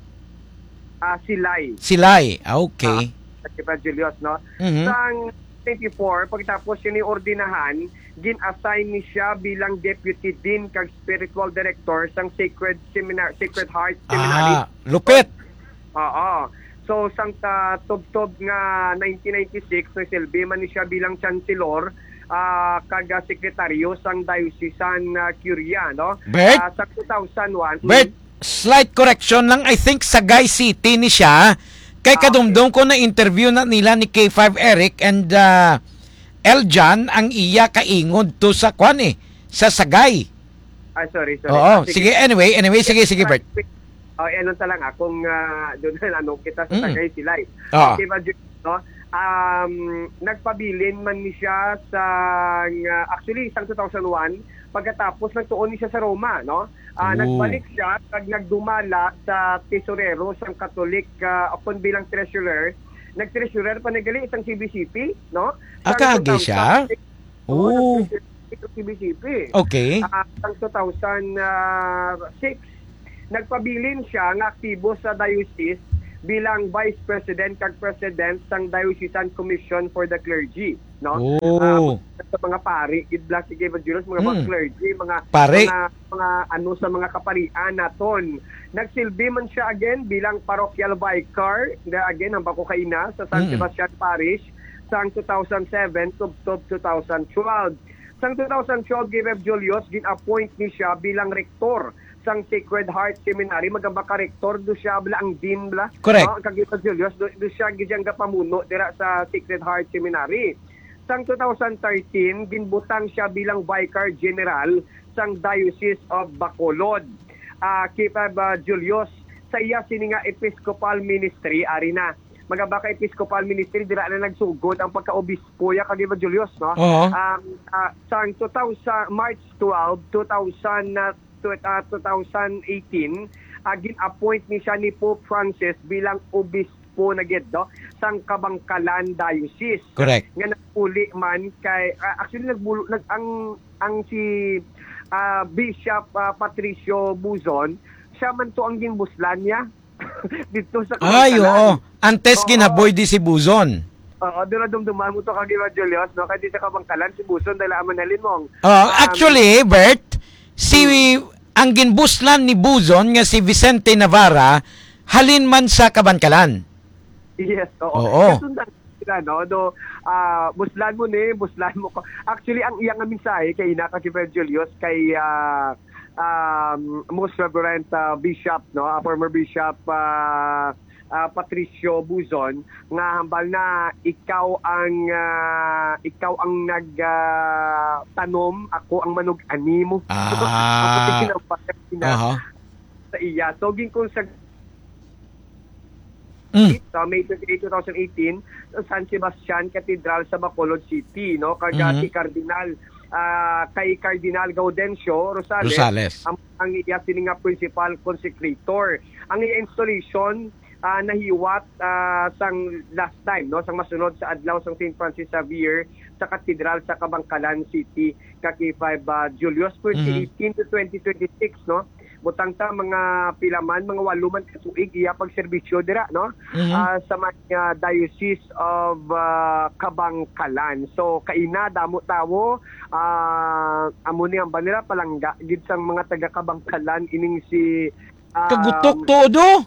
ah, Silay. Silay. Ah, okay. Kiba Julius, no? Mhm. Sang twenty-four, pagtapos siya ni ordinahan, gin-assign ni siya bilang deputy dean kag spiritual director sang Sacred Seminar, Sacred Heart Seminary. Ah, lupit. Oo. So, sang ta tub-tub nga nineteen ninety-six, no silbi man ni siya bilang chancellor, ah kag ah, sekretaryo sang diocesan uh, Curia, no? Bert? Ah, sa two thousand one. Bert, slight correction lang. I think Sagay City ni siya. Kay Ah, kadumdum ko na interview na nila ni K five Eric and uh, Eljan ang iya kaingod to sa kwan eh, sa Sagay. Ah, sorry, sorry. Oo, Ah, sige, anyway, anyway, sige, sige, Bert. Oh, ano ta lang akong uh, doon na ano kita sa Mm. Tagay Silay. Ah. Okay ba, no? um, nagpabilin man ni siya sa, uh, actually, isang two thousand one, pagkatapos nagtuon ni siya sa Roma, no? Uh, Oh. Nagbalik siya, pag nagdumala sa tesorero, sang Katolik, uh, upon bilang treasurer, nag-treasurer pa nagali isang C B C P, no? Akagi siya? Oh. Oo, C B C P. Okay. Uh, sang two thousand six, nagpabilin siya ng aktibo sa diocese bilang Vice President kag President sang Diocesan Commission for the Clergy, no? Oh. Uh, sa mga pari, idla si Gabriel Julius, mga, Hmm. mga clergy, mga Pari. mga mga ano sa mga kaparian naton. Nagsilbi man siya again bilang parochial vicar, na again ang Bakukaina sa San Mm. Sebastian Parish sang two thousand seven to, to two thousand twelve. Sang two thousand twelve, Gabriel Julius gin-appoint ni siya bilang rektor sang Sacred Heart Seminary, magamba ka rektor do siya bla ang dean bla. Correct. No, kag Gabriel Julius do, do siya gidyan ka pamuno dira sa Sacred Heart Seminary. Sang two thousand thirteen, ginbutang siya bilang Vicar General sang Diocese of Bacolod. Uh, Kipab uh, Julius, sa iya sini nga Episcopal Ministry, ari na. Magaba ka Episcopal Ministry, dira na nagsugod ang pagka-obispo ya kag Julius, no? Oo. Um, uh, sang two thousand, March twelfth, two thousand, uh, twenty eighteen, uh, gin-appoint ni siya ni Pope Francis bilang obispo na gid, no? Sang Kabangkalan Diocese. Correct. Nga nagpuli man kay uh, actually nagbulo nag ang ang si uh, Bishop uh, Patricio Buzon, siya man to ang ginbuslan niya dito sa Ay, oo. Kabangkalan. Antes Oo. ginaboy di si Buzon. Oo, dira dumduman mo to kag Julius, no? Kay di sa Kabangkalan si Buzon dahil aman halin mong. Oh, Um, actually, Bert, si ang ginbuslan ni Buzon nga si Vicente Navarra halin man sa Kabangkalan. Yes, oo. Oo. Kasundan sila, no? Do, ah, buslan mo ni, buslan mo ko. Actually, ang iyang mensahe kay ina kay Julius, kay ah, um, Most Reverend ah, Bishop, no? Ah, former Bishop ah, ah, Patricio Buzon, nga hambal na ikaw ang ah, ikaw ang nag ah, tanom, ako ang manug-ani mo. Ah. Ako sinampakan sina Aha. sa iya. So, ginkong sa Mm. sa May twenty-eighth, twenty eighteen, sa San Sebastian Cathedral sa Bacolod City, no? Kaga Mhm. si Cardinal ah, kay Cardinal Gaudencio Rosales, Rosales. ang, ang iya sini nga principal consecrator. Ang iya installation ah, nahiwat ah, sang last time, no? Sang masunod sa adlaw sang Saint Francis Xavier sa Cathedral sa Kabangkalan City kay five uh, Julius twenty eighteen to twenty twenty-six, no? Butang ta mga pilaman, mga waluman katuig iya pagserbisyo dira, no? Mhm. Ah, sa mga Diocese of ah, Kabangkalan. So kaina damo tawo ah amo ni ang banira palangga gid sang mga taga Kabangkalan ining si um, Kagutok tuod oh.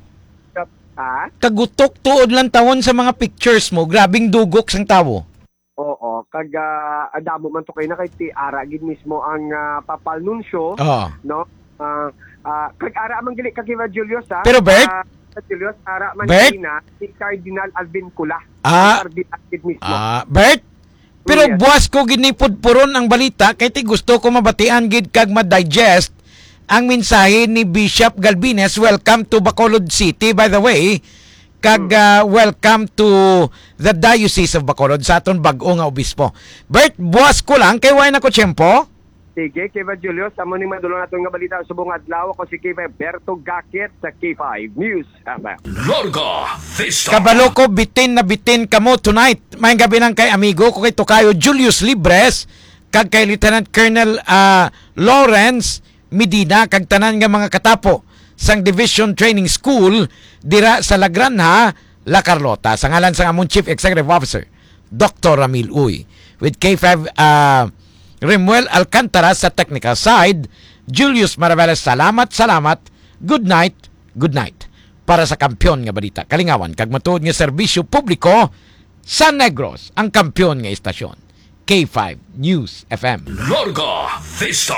Ah? Kagutok tuod lang tawon sa mga pictures mo. Grabing dugok sang tawo. Oo, kag ah, adamo man to kay na kay ti ara gid mismo ang ah, Papal Nuncio, Oh. no? Ah, ah, kag ara man gili kag Kiva Julius, ha? Pero, Bert? Ah, kag Julius ara man Bert? gili na si Cardinal Alvin Cula. Ah. Ang Cardinal gid mismo. Ah, Bert. Pero Yes. buwas ko ginipudpuron ang balita kay ti gusto ko mabatian gid kag ma-digest ang mensahe ni Bishop Galvines. Welcome to Bacolod City, by the way. Kag ah, welcome to the Diocese of Bacolod sa aton bag-o nga obispo. Bert, buwas ko lang kay way na ko tiyempo. Sige, Kiva Julius, amo ning madulong naton nga balita sa subong adlaw. Ako si Kiva Berto Gakit sa K five News. Tama. Larga Vista. Kabalo ko, bitin na bitin kamo tonight. May gabi lang kay amigo ko kay Tokayo Julius Libres kag kay Lieutenant Colonel ah, Lawrence Medina kag tanan nga mga katapo sang Division Training School dira sa La Granja, La Carlota. Sa ngalan sang among Chief Executive Officer, Doctor Ramil Uy. With K five uh, Remuel Alcantara sa technical side, Julius Maraveles, salamat, salamat. Good night, good night. Para sa kampyon nga balita, kalingawan, kag matuod nga serbisyo publiko sa Negros, ang kampyon nga istasyon. K five News F M. Larga Vista.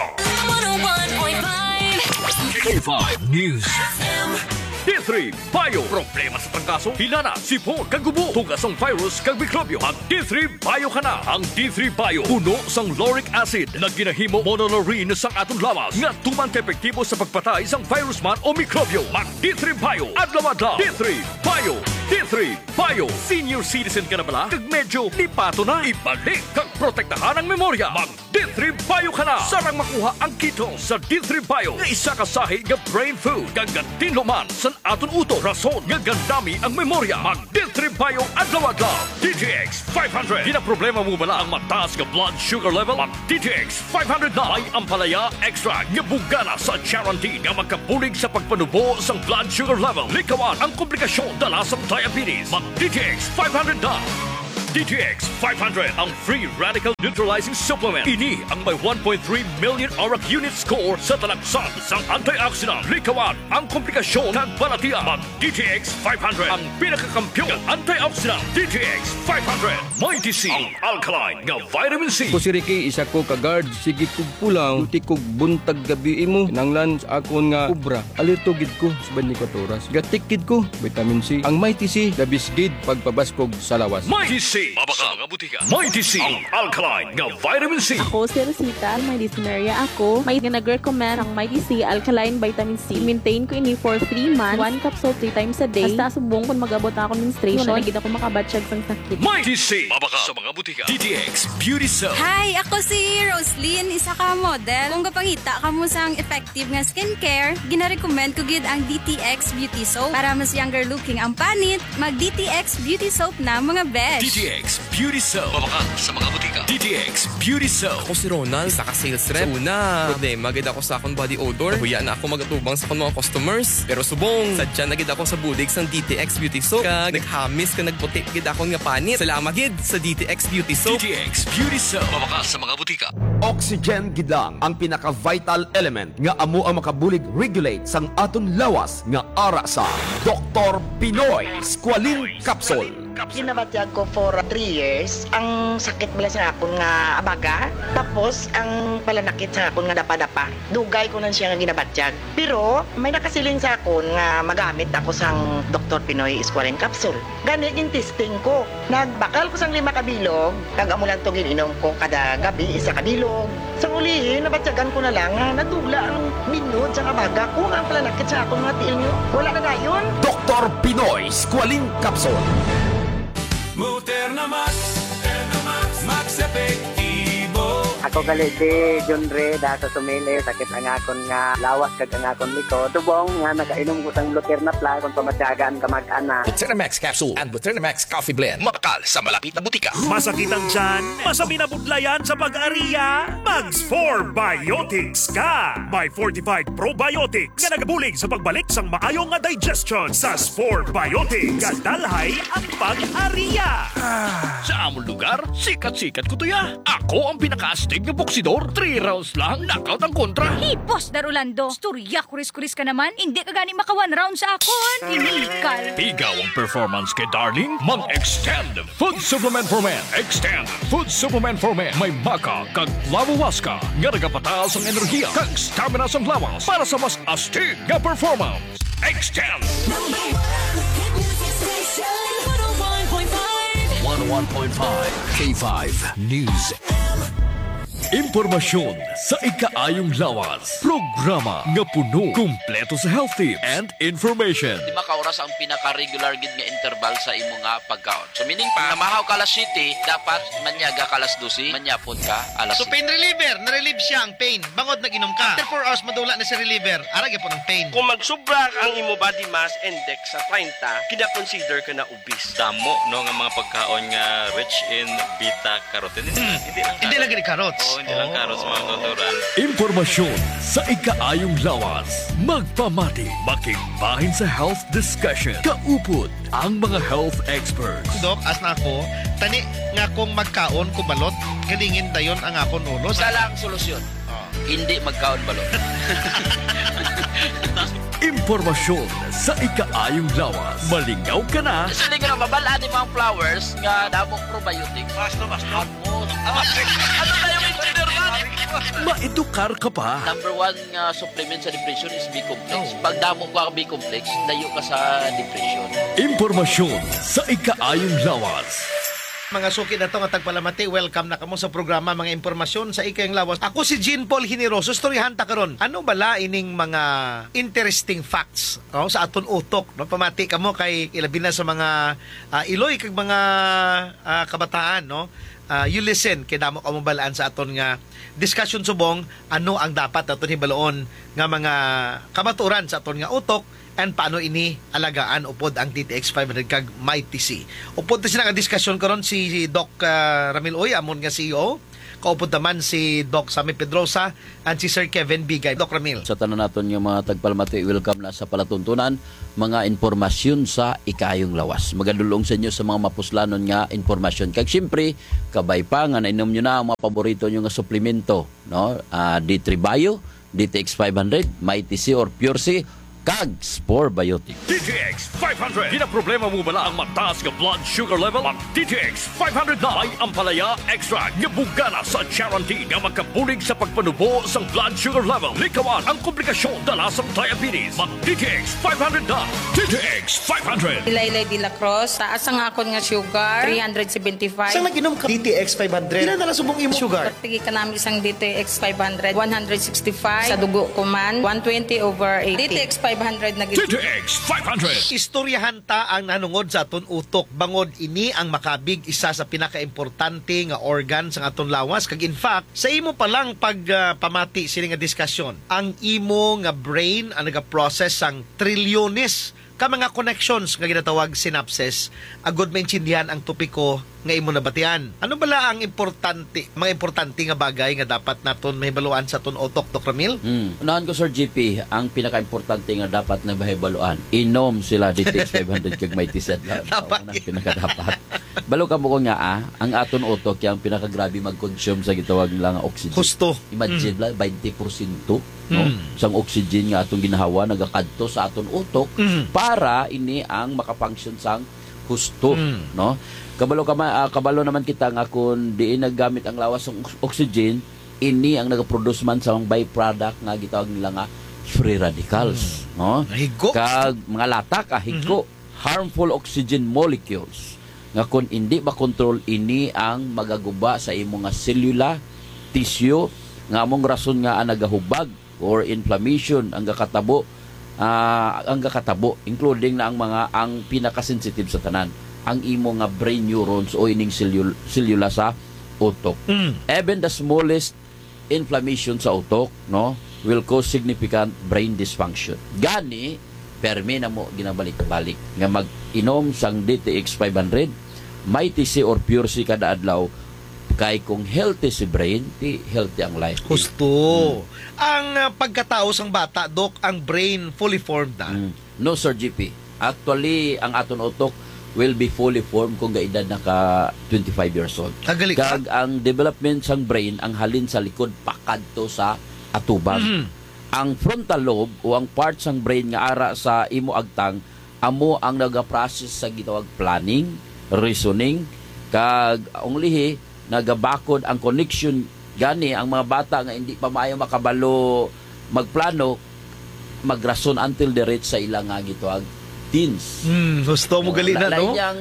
K five News. D three Bio. Problema sa trangkaso, hilana, sipon, kagubo, tugas ang virus, kag mikrobyo. Ang D three Bio ka na. Ang D three Bio, puno sang lauric acid na ginahimo monolurine sang atong lawas nga tuman ka epektibo sa pagpatay sang virus man o mikrobyo. Mag D three Bio. Adlaw-adlaw. D three Bio. D D three Bio. Senior citizen ka na bala? Kag medyo lipato na. Ibalik kag protektahan ang memorya. Mag D three Bio ka na. Sarang makuha ang kito sa D three Bio nga isa ka sahi nga brain food. Gagantin luman san aton uto. Rason nga gandami ang memorya. Mag D three Bio adlaw-adlaw. D T X five hundred. Di na problema mo bala ang mataas nga blood sugar level? Mag D T X five hundred na. May ampalaya extra nga bugana sa guarantee nga magkabulig sa pagpanubo sang blood sugar level. Likawan ang komplikasyon dala sa diabetes. Mag D T X five hundred na. D T X five hundred, ang free radical neutralizing supplement. Ini ang may one point three million aura unit score sa talaksan sang antioxidant. Likawan ang komplikasyon kag balatian. Mag D T X five hundred, ang pinakakampiyon ng antioxidant. D T X five hundred, may D C, ang alkaline nga vitamin C. Ko si Ricky, isa ko ka-guard. Sige kog pulang, tuti kog buntag gabi mo. Nanglan sa akon nga ubra. Alito gid ko sa twenty-four oras. Gatik gid ko, vitamin C. Ang may T C, dabis gid pagpabaskog sa lawas. May D C, mabaka nga butika. May D C, ang alkaline nga vitamin C. Ako si Rosita, may dysuria ako. May nag-recommend ang may D C alkaline vitamin C. Maintain ko ini for three months. One capsule three times a day. Basta subong kung mag-abot ako menstruation. Wala na gid ako makabatsyag sang sakit. May D C, mabaka sa mga butika. D T X Beauty Soap. Hi, ako si Roslyn, isa ka model. Kung kapangita ka mo sang effective nga skincare, gina-recommend ko gid ang D T X Beauty Soap. Para mas younger looking ang panit, mag D T X Beauty Soap na mga besh. D T X Beauty Soap. Mabaka sa mga butika. D T X Beauty Soap. Ako si Ronald, isa ka sales rep. So una, problema gid ako sa akong body odor. Huya na ako magatubang sa akong mga customers. Pero subong, sadya na gid ako sa budig sang D T X Beauty Soap. Kag naghamis ka nagputi gid akong nga panit. Salamat gid sa D T X Beauty Soap. D T X Beauty Soap. Mabaka sa mga butika. Oxygen gidang ang pinaka-vital element nga amo ang makabulig regulate sang aton lawas nga ara sa Doktor Pinoy Squalene Capsule. Ginabatyag ko for three years. Ang sakit bala sa akon nga abaga. Tapos, ang palanakit sa akon nga dapa-dapa. Dugay ko na siya nga ginabatyag. Pero, may nakasiling sa akon nga magamit ako sang Doktor Pinoy Squalene Capsule. Gani, yung testing ko. Nagbakal ko sang lima kabilog. Kag amo lang to gininom ko kada gabi, isa kabilog. Sa ulihin, nabatyagan ko na lang nga nadula ang minod sa abaga ko nga ang palanakit sa akon nga tiil nyo. Wala na gayon. Doktor Pinoy Squalene Capsule. Muterna Max, Muterna Max, Max Epektibo. Ako gali si John Ray, da sa sumili, sakit ang akon nga lawas kag ang akon liko. Tubong nga nakainom ko sang Luterna Plus kung pamatyagan kamag-ana. Luterna Max Capsule and Luterna Max Coffee Blend. Mabakal sa malapit na butika. Masakit ang tiyan, masami na budlayan sa pag-ariya. Mags four Biotics ka. By Fortified Probiotics nga nagabulig sa pagbalik sang maayong nga digestion. Sa four Biotics, gadalhay ang pag-ariya. Sa among lugar, sikat-sikat ko to ya. Ako ang pinaka-astig na boksidor. Three rounds lang, knockout ang kontra. Hey, boss Darulando, storya kuris-kuris ka naman. Hindi ka gani maka one round sa akon. Inikal. Ikaw ang performance kay Darling. Mag-extend food supplement for men. Extend food supplement for men. May maka kag lavawaska nga nagapataas ang enerhiya kag stamina sang lawas para sa mas astig nga performance. Extend. one oh one point five K five News. Impormasyon sa ikaayong lawas. Programa nga puno, kumpleto sa health tips and information. Lima ka oras ang pinaka-regular gid nga interval sa imo nga pagkaon. So meaning pa, namahaw ka alas siyete, dapat manyaga ka alas dose, manyapon ka alas So pain reliever, na-relieve siya ang pain. Bangod nag-inom ka. After four hours, madula na si reliever. Arag po ng pain. Kung magsubra ang imo body mass index sa thirty, kina-consider ka na obese. Damo no nga mga pagkaon nga rich in beta-carotene. Hmm. Hindi lang hindi lang gini carrots. Oo, hindi lang carrots mga tuturan. Impormasyon sa ikaayong lawas. Magpamati, makigbahin sa health discussion. Kaupod ang mga health experts. Dok, as na ako, tani nga kung magkaon ko balot, galingin dayon ang akon ulo. Sa lang solusyon. Oh. Hindi magkaon balot. Impormasyon sa ikaayong lawas. Malingaw ka na. Sa liga na mabalaan ni mga flowers nga damong probiotics. Basta, basta. Ano na yung engineer man? Maedukar ka pa. Number one nga supplement sa depression is B-complex. Pag damo ko ang B-complex, dayo ka sa depression. Impormasyon sa ikaayong lawas. Mga suki na to nga tagpalamati, welcome na kamo sa programa mga impormasyon sa Ikayang Lawas. Ako si Jean Paul Generoso, storyahan ta karon. Ano bala ining mga interesting facts no, sa aton utok? No? Pamati kamo kay ilabi na sa mga uh, iloy kag mga uh, kabataan, no? Uh, you listen kay damo kamo balaan sa aton nga discussion subong ano ang dapat aton hibaloon nga mga kamaturan sa aton nga utok and paano ini alagaan upod ang D T X five hundred kag Mighty C. Upod na sila ka-discussion karon si Doc uh, Ramil Oy, amon nga C E O. Kaupod naman si Doc Sammy Pedrosa and si Sir Kevin Bigay. Doc Ramil. Sa tanan naton yung mga tagpalamati, welcome na sa palatuntunan, mga informasyon sa Ikayong Lawas. Magadulong sa inyo sa mga mapuslanon nga informasyon. Kag siyempre, kabay pa nga nainom nyo na ang mga paborito nyo nga suplemento. No? Uh, D three Bio, D T X five hundred, Mighty C or Pure C, kag Spore Biotic. D T X five hundred. Ginaproblema mo bala ang mataas nga blood sugar level? Ang D T X five hundred na ay ampalaya extra nga bugana sa guarantee nga magkapulig sa pagpanubo sa blood sugar level. Likawan ang komplikasyon dala sa diabetes. Mag D T X five hundred na. D T X five hundred. Ilaylay de la Cruz, taas ang akon nga sugar, three seventy-five. Saan nag-inom ka D T X five hundred? Ilan na lang subong imo sugar? Pagtigi ka namin isang D T X five hundred, one sixty-five. Sa dugo ko man, one twenty over eighty. D T X five hundred na D T X five hundred. Istoryahan ta ang nanungod sa aton utok. Bangod ini ang makabig isa sa pinaka-importante nga organ sa aton lawas. Kag in fact, sa imo pa lang pag uh, pamati sini nga diskusyon, ang imo nga brain ang naga-process sang trilyones ka mga connections nga ginatawag synapses. Agod maintindihan ang topiko nga imo nabatian. Ano bala ang importante, mga importante nga bagay nga dapat naton mahibaluan sa aton utok, Doctor Ramil? Hmm. Unahan ko, Sir G P, ang pinaka-importante nga dapat na mahibaluan. Inom sila D T X five hundred kag Mighty C. Dapat. Pinaka-dapat. Balo ka mo ko nga, ah, ang aton utok yung pinaka-grabe mag-consume sa gitawag nila nga oxygen. Husto. Imagine mm. lang, twenty percent no? Mm. Sang oxygen nga atong ginahawa, nagakadto sa aton utok mm. para ini ang makafunction sang husto. Mm. No? Kabalo, ka, uh, kabalo naman kita nga kung diin naggamit ang lawas ng oxygen, ini ang nagaproduce man sa mga byproduct nga gitawag nila nga free radicals. Mm. No? Higo. Kag mga latak, ah, higo. Mm-hmm. Harmful oxygen molecules. Nga kung hindi ba control, ini ang magaguba sa imong nga cellula, tissue, nga among rason nga ang nagahubag or inflammation ang gakatabo, uh, ang gakatabo, including na ang mga ang pinaka-sensitive sa tanan, ang imo nga brain neurons o ining cellul- cellula sa utok. Mm. Even the smallest inflammation sa utok, no, will cause significant brain dysfunction. Gani, permi na mo ginabalik-balik nga mag-inom sang D T X five hundred, Mighty C or Pure C kada adlaw, kay kung healthy si brain, ti healthy ang life. Husto. Hmm. Ang uh, pagkatao sang bata, Doc, ang brain fully formed na? Hmm. No, Sir G P. Actually, ang aton utok will be fully formed kung gaedad naka twenty-five years old. Kagaling Kag ang development sang brain, ang halin sa likod, pakadto sa atubang. Mm-hmm. Ang frontal lobe o ang part sang brain nga ara sa imo agtang, amo ang naga-process sa gitawag planning, reasoning, kag ang lihi nagabakod ang connection. Gani ang mga bata nga hindi pa maayo makabalo magplano, magrason until the reach sa ilang nga gitawag teens. Hmm, gusto mo gali na, no? Yang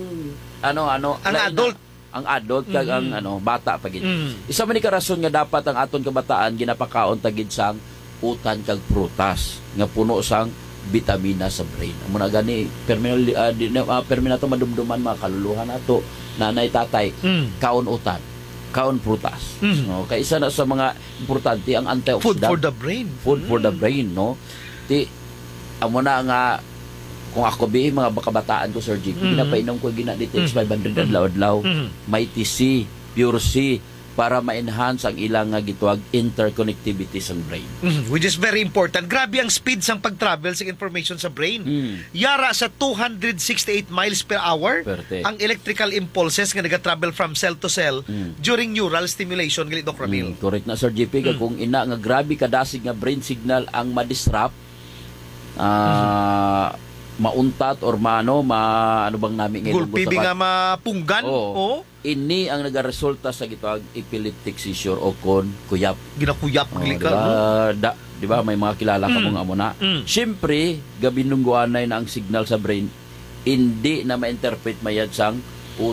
ano ano ang adult na, ang adult kag mm. ang ano bata pagid. Mm. Isa man ni karason nga dapat ang aton kabataan ginapakaon tagid sang utan kag prutas nga puno sang bitamina sa brain. Amo na gani perminal uh, uh, perminato madumduman mga kaluluhan nato, nanay tatay, mm. kaon utan, kaon prutas. Mm. No, kay isa na sa mga importante ang antioxidant. Food for the brain. Food mm. for the brain, no. Ti amo na nga kung ako bi mga kabataan ko, Sir G, mm-hmm. pinapainom ko gina D T X five hundred mm-hmm. adlaw-adlaw, mm-hmm. Mighty C, Pure C, para ma-enhance ang ilang nga gitawag interconnectivity sa brain. Mm-hmm. Which is very important. Grabe ang speed sang pag-travel sa information sa brain. Mm. Yara sa two hundred sixty-eight miles per hour Perte. ang electrical impulses nga naga-travel from cell to cell mm. during neural stimulation. Gali, Doc Ramil. Mm, correct na, Sir G P. Mm. Kung ina nga grabe kadasig nga brain signal ang ma-disrupt, ah, uh, mm-hmm. mauntat or maano ma ano bang namin ngayon gulpi nga mapunggan oh, oh. Ini ang nagaresulta sa gitawag epileptic seizure o kon kuyap ginakuyap oh, glika diba, da, diba may mga kilala ka mong mm. amo na mm. Siyempre gabinungguanay na ang signal sa brain hindi na ma-interpret mayad sang utok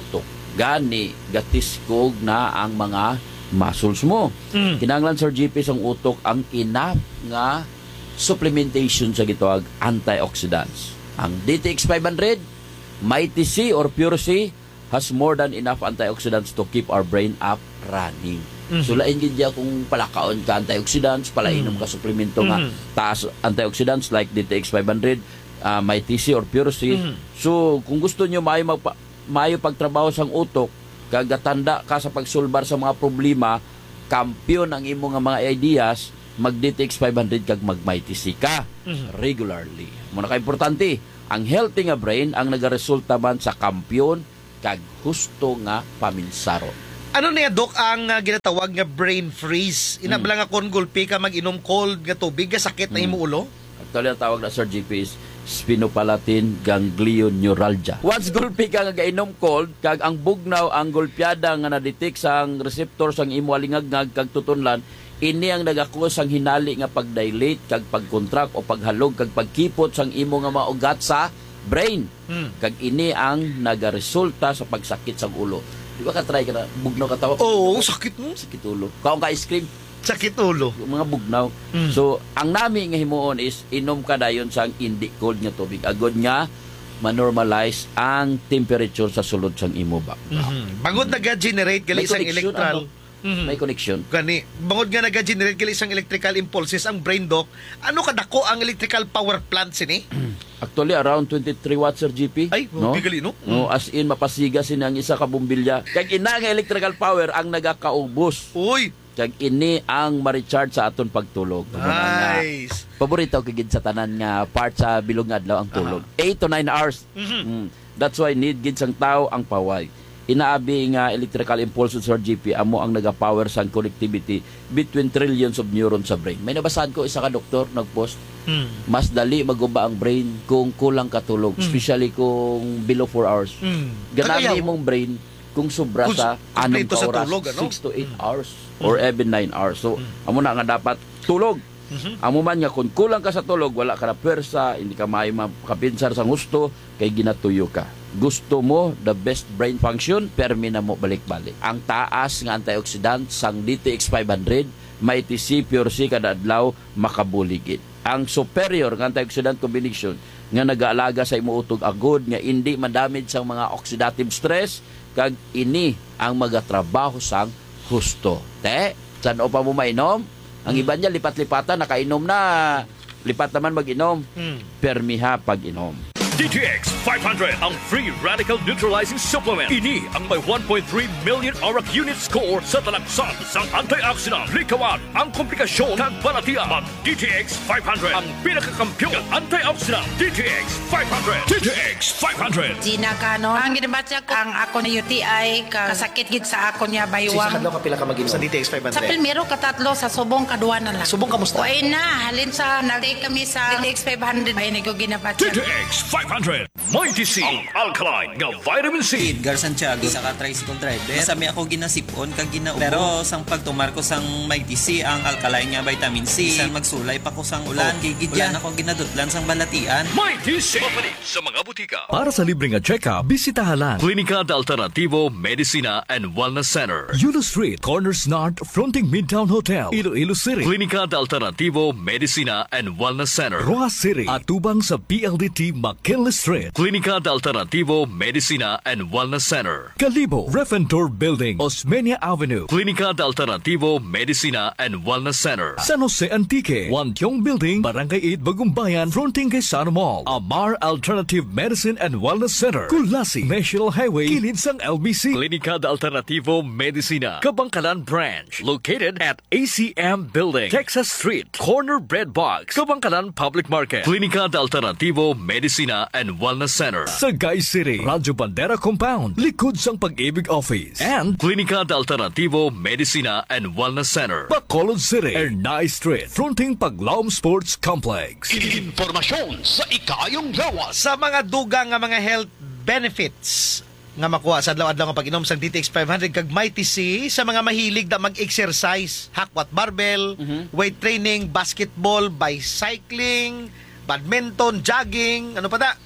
gani gatiskog na ang mga muscles mo. Mm. Kinahanglan Sir G P sang utok ang enough nga supplementation sa gitawag antioxidants. Ang D T X five hundred, Mighty C or Pure C has more than enough antioxidants to keep our brain up running. Mhm. So lain gid ya kung palakaon ka antioxidants, palainom ka suplemento nga Mhm. taas antioxidants like D T X five hundred, uh, Mighty C or Pure C. Mhm. So kung gusto niyo maayo magpa, maayo pagtrabaho sang utok, kag gatanda ka sa pagsulbar sa mga problema, kampiyon ang imo nga mga ideas, mag D T X five hundred kag mag Mighty C ka Mhm. regularly. Muna ka importante, ang healthy nga brain ang nagaresulta man sa kampiyon kag husto nga paminsaron. Ano niya, Dok, ang uh, ginatawag nga brain freeze? Inabla nga kon gulpi ka mag-inom cold nga tubig, nga sakit na imo ulo? Actually, ang tawag na Sir G P is sphenopalatine ganglioneuralgia. Once gulpi ka nga gainom cold, kag ang bugnaw, ang gulpiada nga na-detect sa ang receptor sang imo alingagngag kag tutunlan, ini ang nagakos ang hinali nga pag-dilate kag pag-contract o paghalog kag pagkipot sang imo nga mga ugat sa brain. Hmm. Kag ini ang nagaresulta sa pagsakit sang ulo. Di ba ka-try ka na bugnaw ka tawa? Oo, oh, sakit mo. Sakit ulo. Kaong ka ice cream? Sakit ulo. Mga bugnaw. Mm. So, ang nami nga himuon is inom ka dayon sang hindi cold nga tubig. Agod nga ma-normalize ang temperature sa sulod sang imo ba. Mhm. Bangod naga-generate gali May isang connection, electral. ano? Mhm. May connection. Gani, bangod nga naga-generate gali isang electrical impulses ang brain, Doc. Ano kadako ang electrical power plant sini? Actually, around twenty-three watts, Sir G P. Ay, no? bigali, no? No, as in, mapasiga sin ang isa ka bumbilya. Kag ina nga electrical power ang nagakaubos. Uy! Kag ini ang ma-recharge sa aton pagtulog. Nice! Nga, paborito kagid sa tanan nga part sa bilog nga adlaw ang tulog. eight to nine hours. Mhm. Mm. That's why need gid sang tao ang paway. Inaabi nga electrical impulses or G P amo ang nagapower sa connectivity between trillions of neurons sa brain. May nabasahan ko isa ka doktor nagpost. Mm. Mas dali maguba ang brain kung kulang katulog, Mm. especially kung below four hours. Mm. Ganami Kagayaw. imong brain kung sobra Kung sa anim kumpleto ka sa oras, tulog, ano? six to eight hours or even nine hours. So, amo na nga dapat tulog. Mhm. Amo man nga kung kulang ka sa tulog, wala ka na pwersa, hindi ka maayo makapinsar sa gusto, kay ginatuyo ka. Gusto mo the best brain function, permi na mo balik-balik. Ang taas nga antioxidant sang D T X five hundred, Mighty C, Pure C kada adlaw makabuligid. Ang superior nga antioxidant combination nga nagaalaga sa imo utog agod nga hindi madamage sang mga oxidative stress kag ini ang magatrabaho sang husto. Te, san o pa mo mainom? Ang iba niya lipat-lipatan nakainom na, lipat naman mag-inom. Mm. Permiha pag-inom. D T X five hundred, ang free radical neutralizing supplement. Ini ang may one point three million aura unit score sa talagsan sang antioxidant. Likawan ang komplikasyon kag balatian. Mag D T X five hundred, ang pinakakampiyon ng antioxidant. D T X five hundred. D T X five hundred. Gina Cano, ang ginabatya ko, ang ako na U T I, ka, kasakit gid sa ako niya baywang. Sisa ka pila ka mag sa D T X five hundred? Sa primero, katatlo, sa subong, kaduwa na lang. Subong kamusta? Uy na, halin sa, nag-take kami sa D T X five hundred. Ay, ko ginabatya. D T X five hundred. Mighty C, ang alkaline nga vitamin C. Edgar Santiago, isa ka tricycle driver. Masami ako ginasipon kag ginaubo. Pero sang pagtumar ko sang Mighty C, ang alkaline nga vitamin C, sang magsulay pa ko sang ulan. Oh, Gigidyan ako ginadutlan sang balatian. Mighty C. Mapalit sa mga butika. Para sa libreng nga check-up, bisitahan lang Klinika de Alternativo Medicina and Wellness Center. Yulo Street, Corners North, fronting Midtown Hotel, Iloilo City. Klinika de Alternativo Medicina and Wellness Center. Roa City, atubang sa P L D T McKinley Street. Klinika de Alternativo Medicina and Wellness Center. Kalibo, Refentor Building, Osmeña Avenue. Klinika de Alternativo Medicina and Wellness Center. San Jose Antique, Wantiong Building, Barangay eight, Bagumbayan, fronting kay Sano Mall. Amar Alternative Medicine and Wellness Center. Kulasi, National Highway, kilid sang L B C. Klinika de Alternativo Medicina, Kabangkalan Branch, located at A C M Building, Texas Street, Corner Bread Box, Kabangkalan Public Market. Klinika de Alternativo Medicina and Wellness Center. Sagay City, Radyo Bandera Compound, likod sang Pag-ibig Office. And Klinika de Alternativo Medicina and Wellness Center. Bacolod City, Ernay Street, fronting Paglaom Sports Complex. Impormasyon sa ikayong lawas. Sa mga dugang nga mga health benefits nga makuha sa adlaw-adlaw nga pag-inom sang D T X five hundred kag Mighty C sa mga mahilig na mag-exercise, hakwat barbell, Mhm. weight training, basketball, bicycling, badminton, jogging, ano pa da?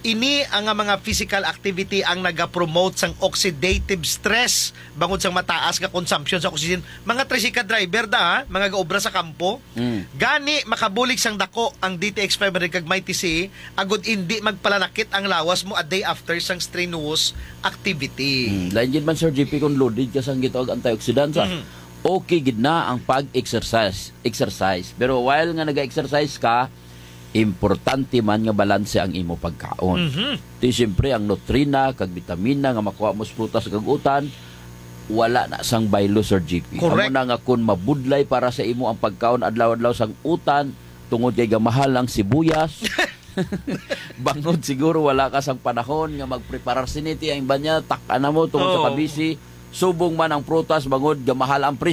ini ang nga mga physical activity ang naga-promote sang oxidative stress bangod sang mataas nga consumption sa oxygen. Mga tricycle driver da, ha? Mga gaobra sa kampo. Mm. Gani makabulig sang dako ang D T X five hundred kag Mighty C agud indi magpalanakit ang lawas mo a day after sang strenuous activity. Mm. Lain gid man Sir J P kung loaded ka sang gitawag antioxidant sa. Mhm. Okay gid na ang pag-exercise. Exercise. Pero while nga naga-exercise ka, importante man nga balanse ang imo pagkaon. Mhm. Di siyempre ang nutrina kag vitamina nga makuha mo sa prutas kag utan wala na sang baylo Sir G P. Correct. Amo na nga kun mabudlay para sa imo ang pagkaon adlaw-adlaw sang utan tungod kay gamahal ang sibuyas. Bangod siguro wala ka sang panahon nga magpreparar siniti ang banya tak ana mo tungod Oh. sa kabisi subong man ang prutas bangod gamahal ang presyo.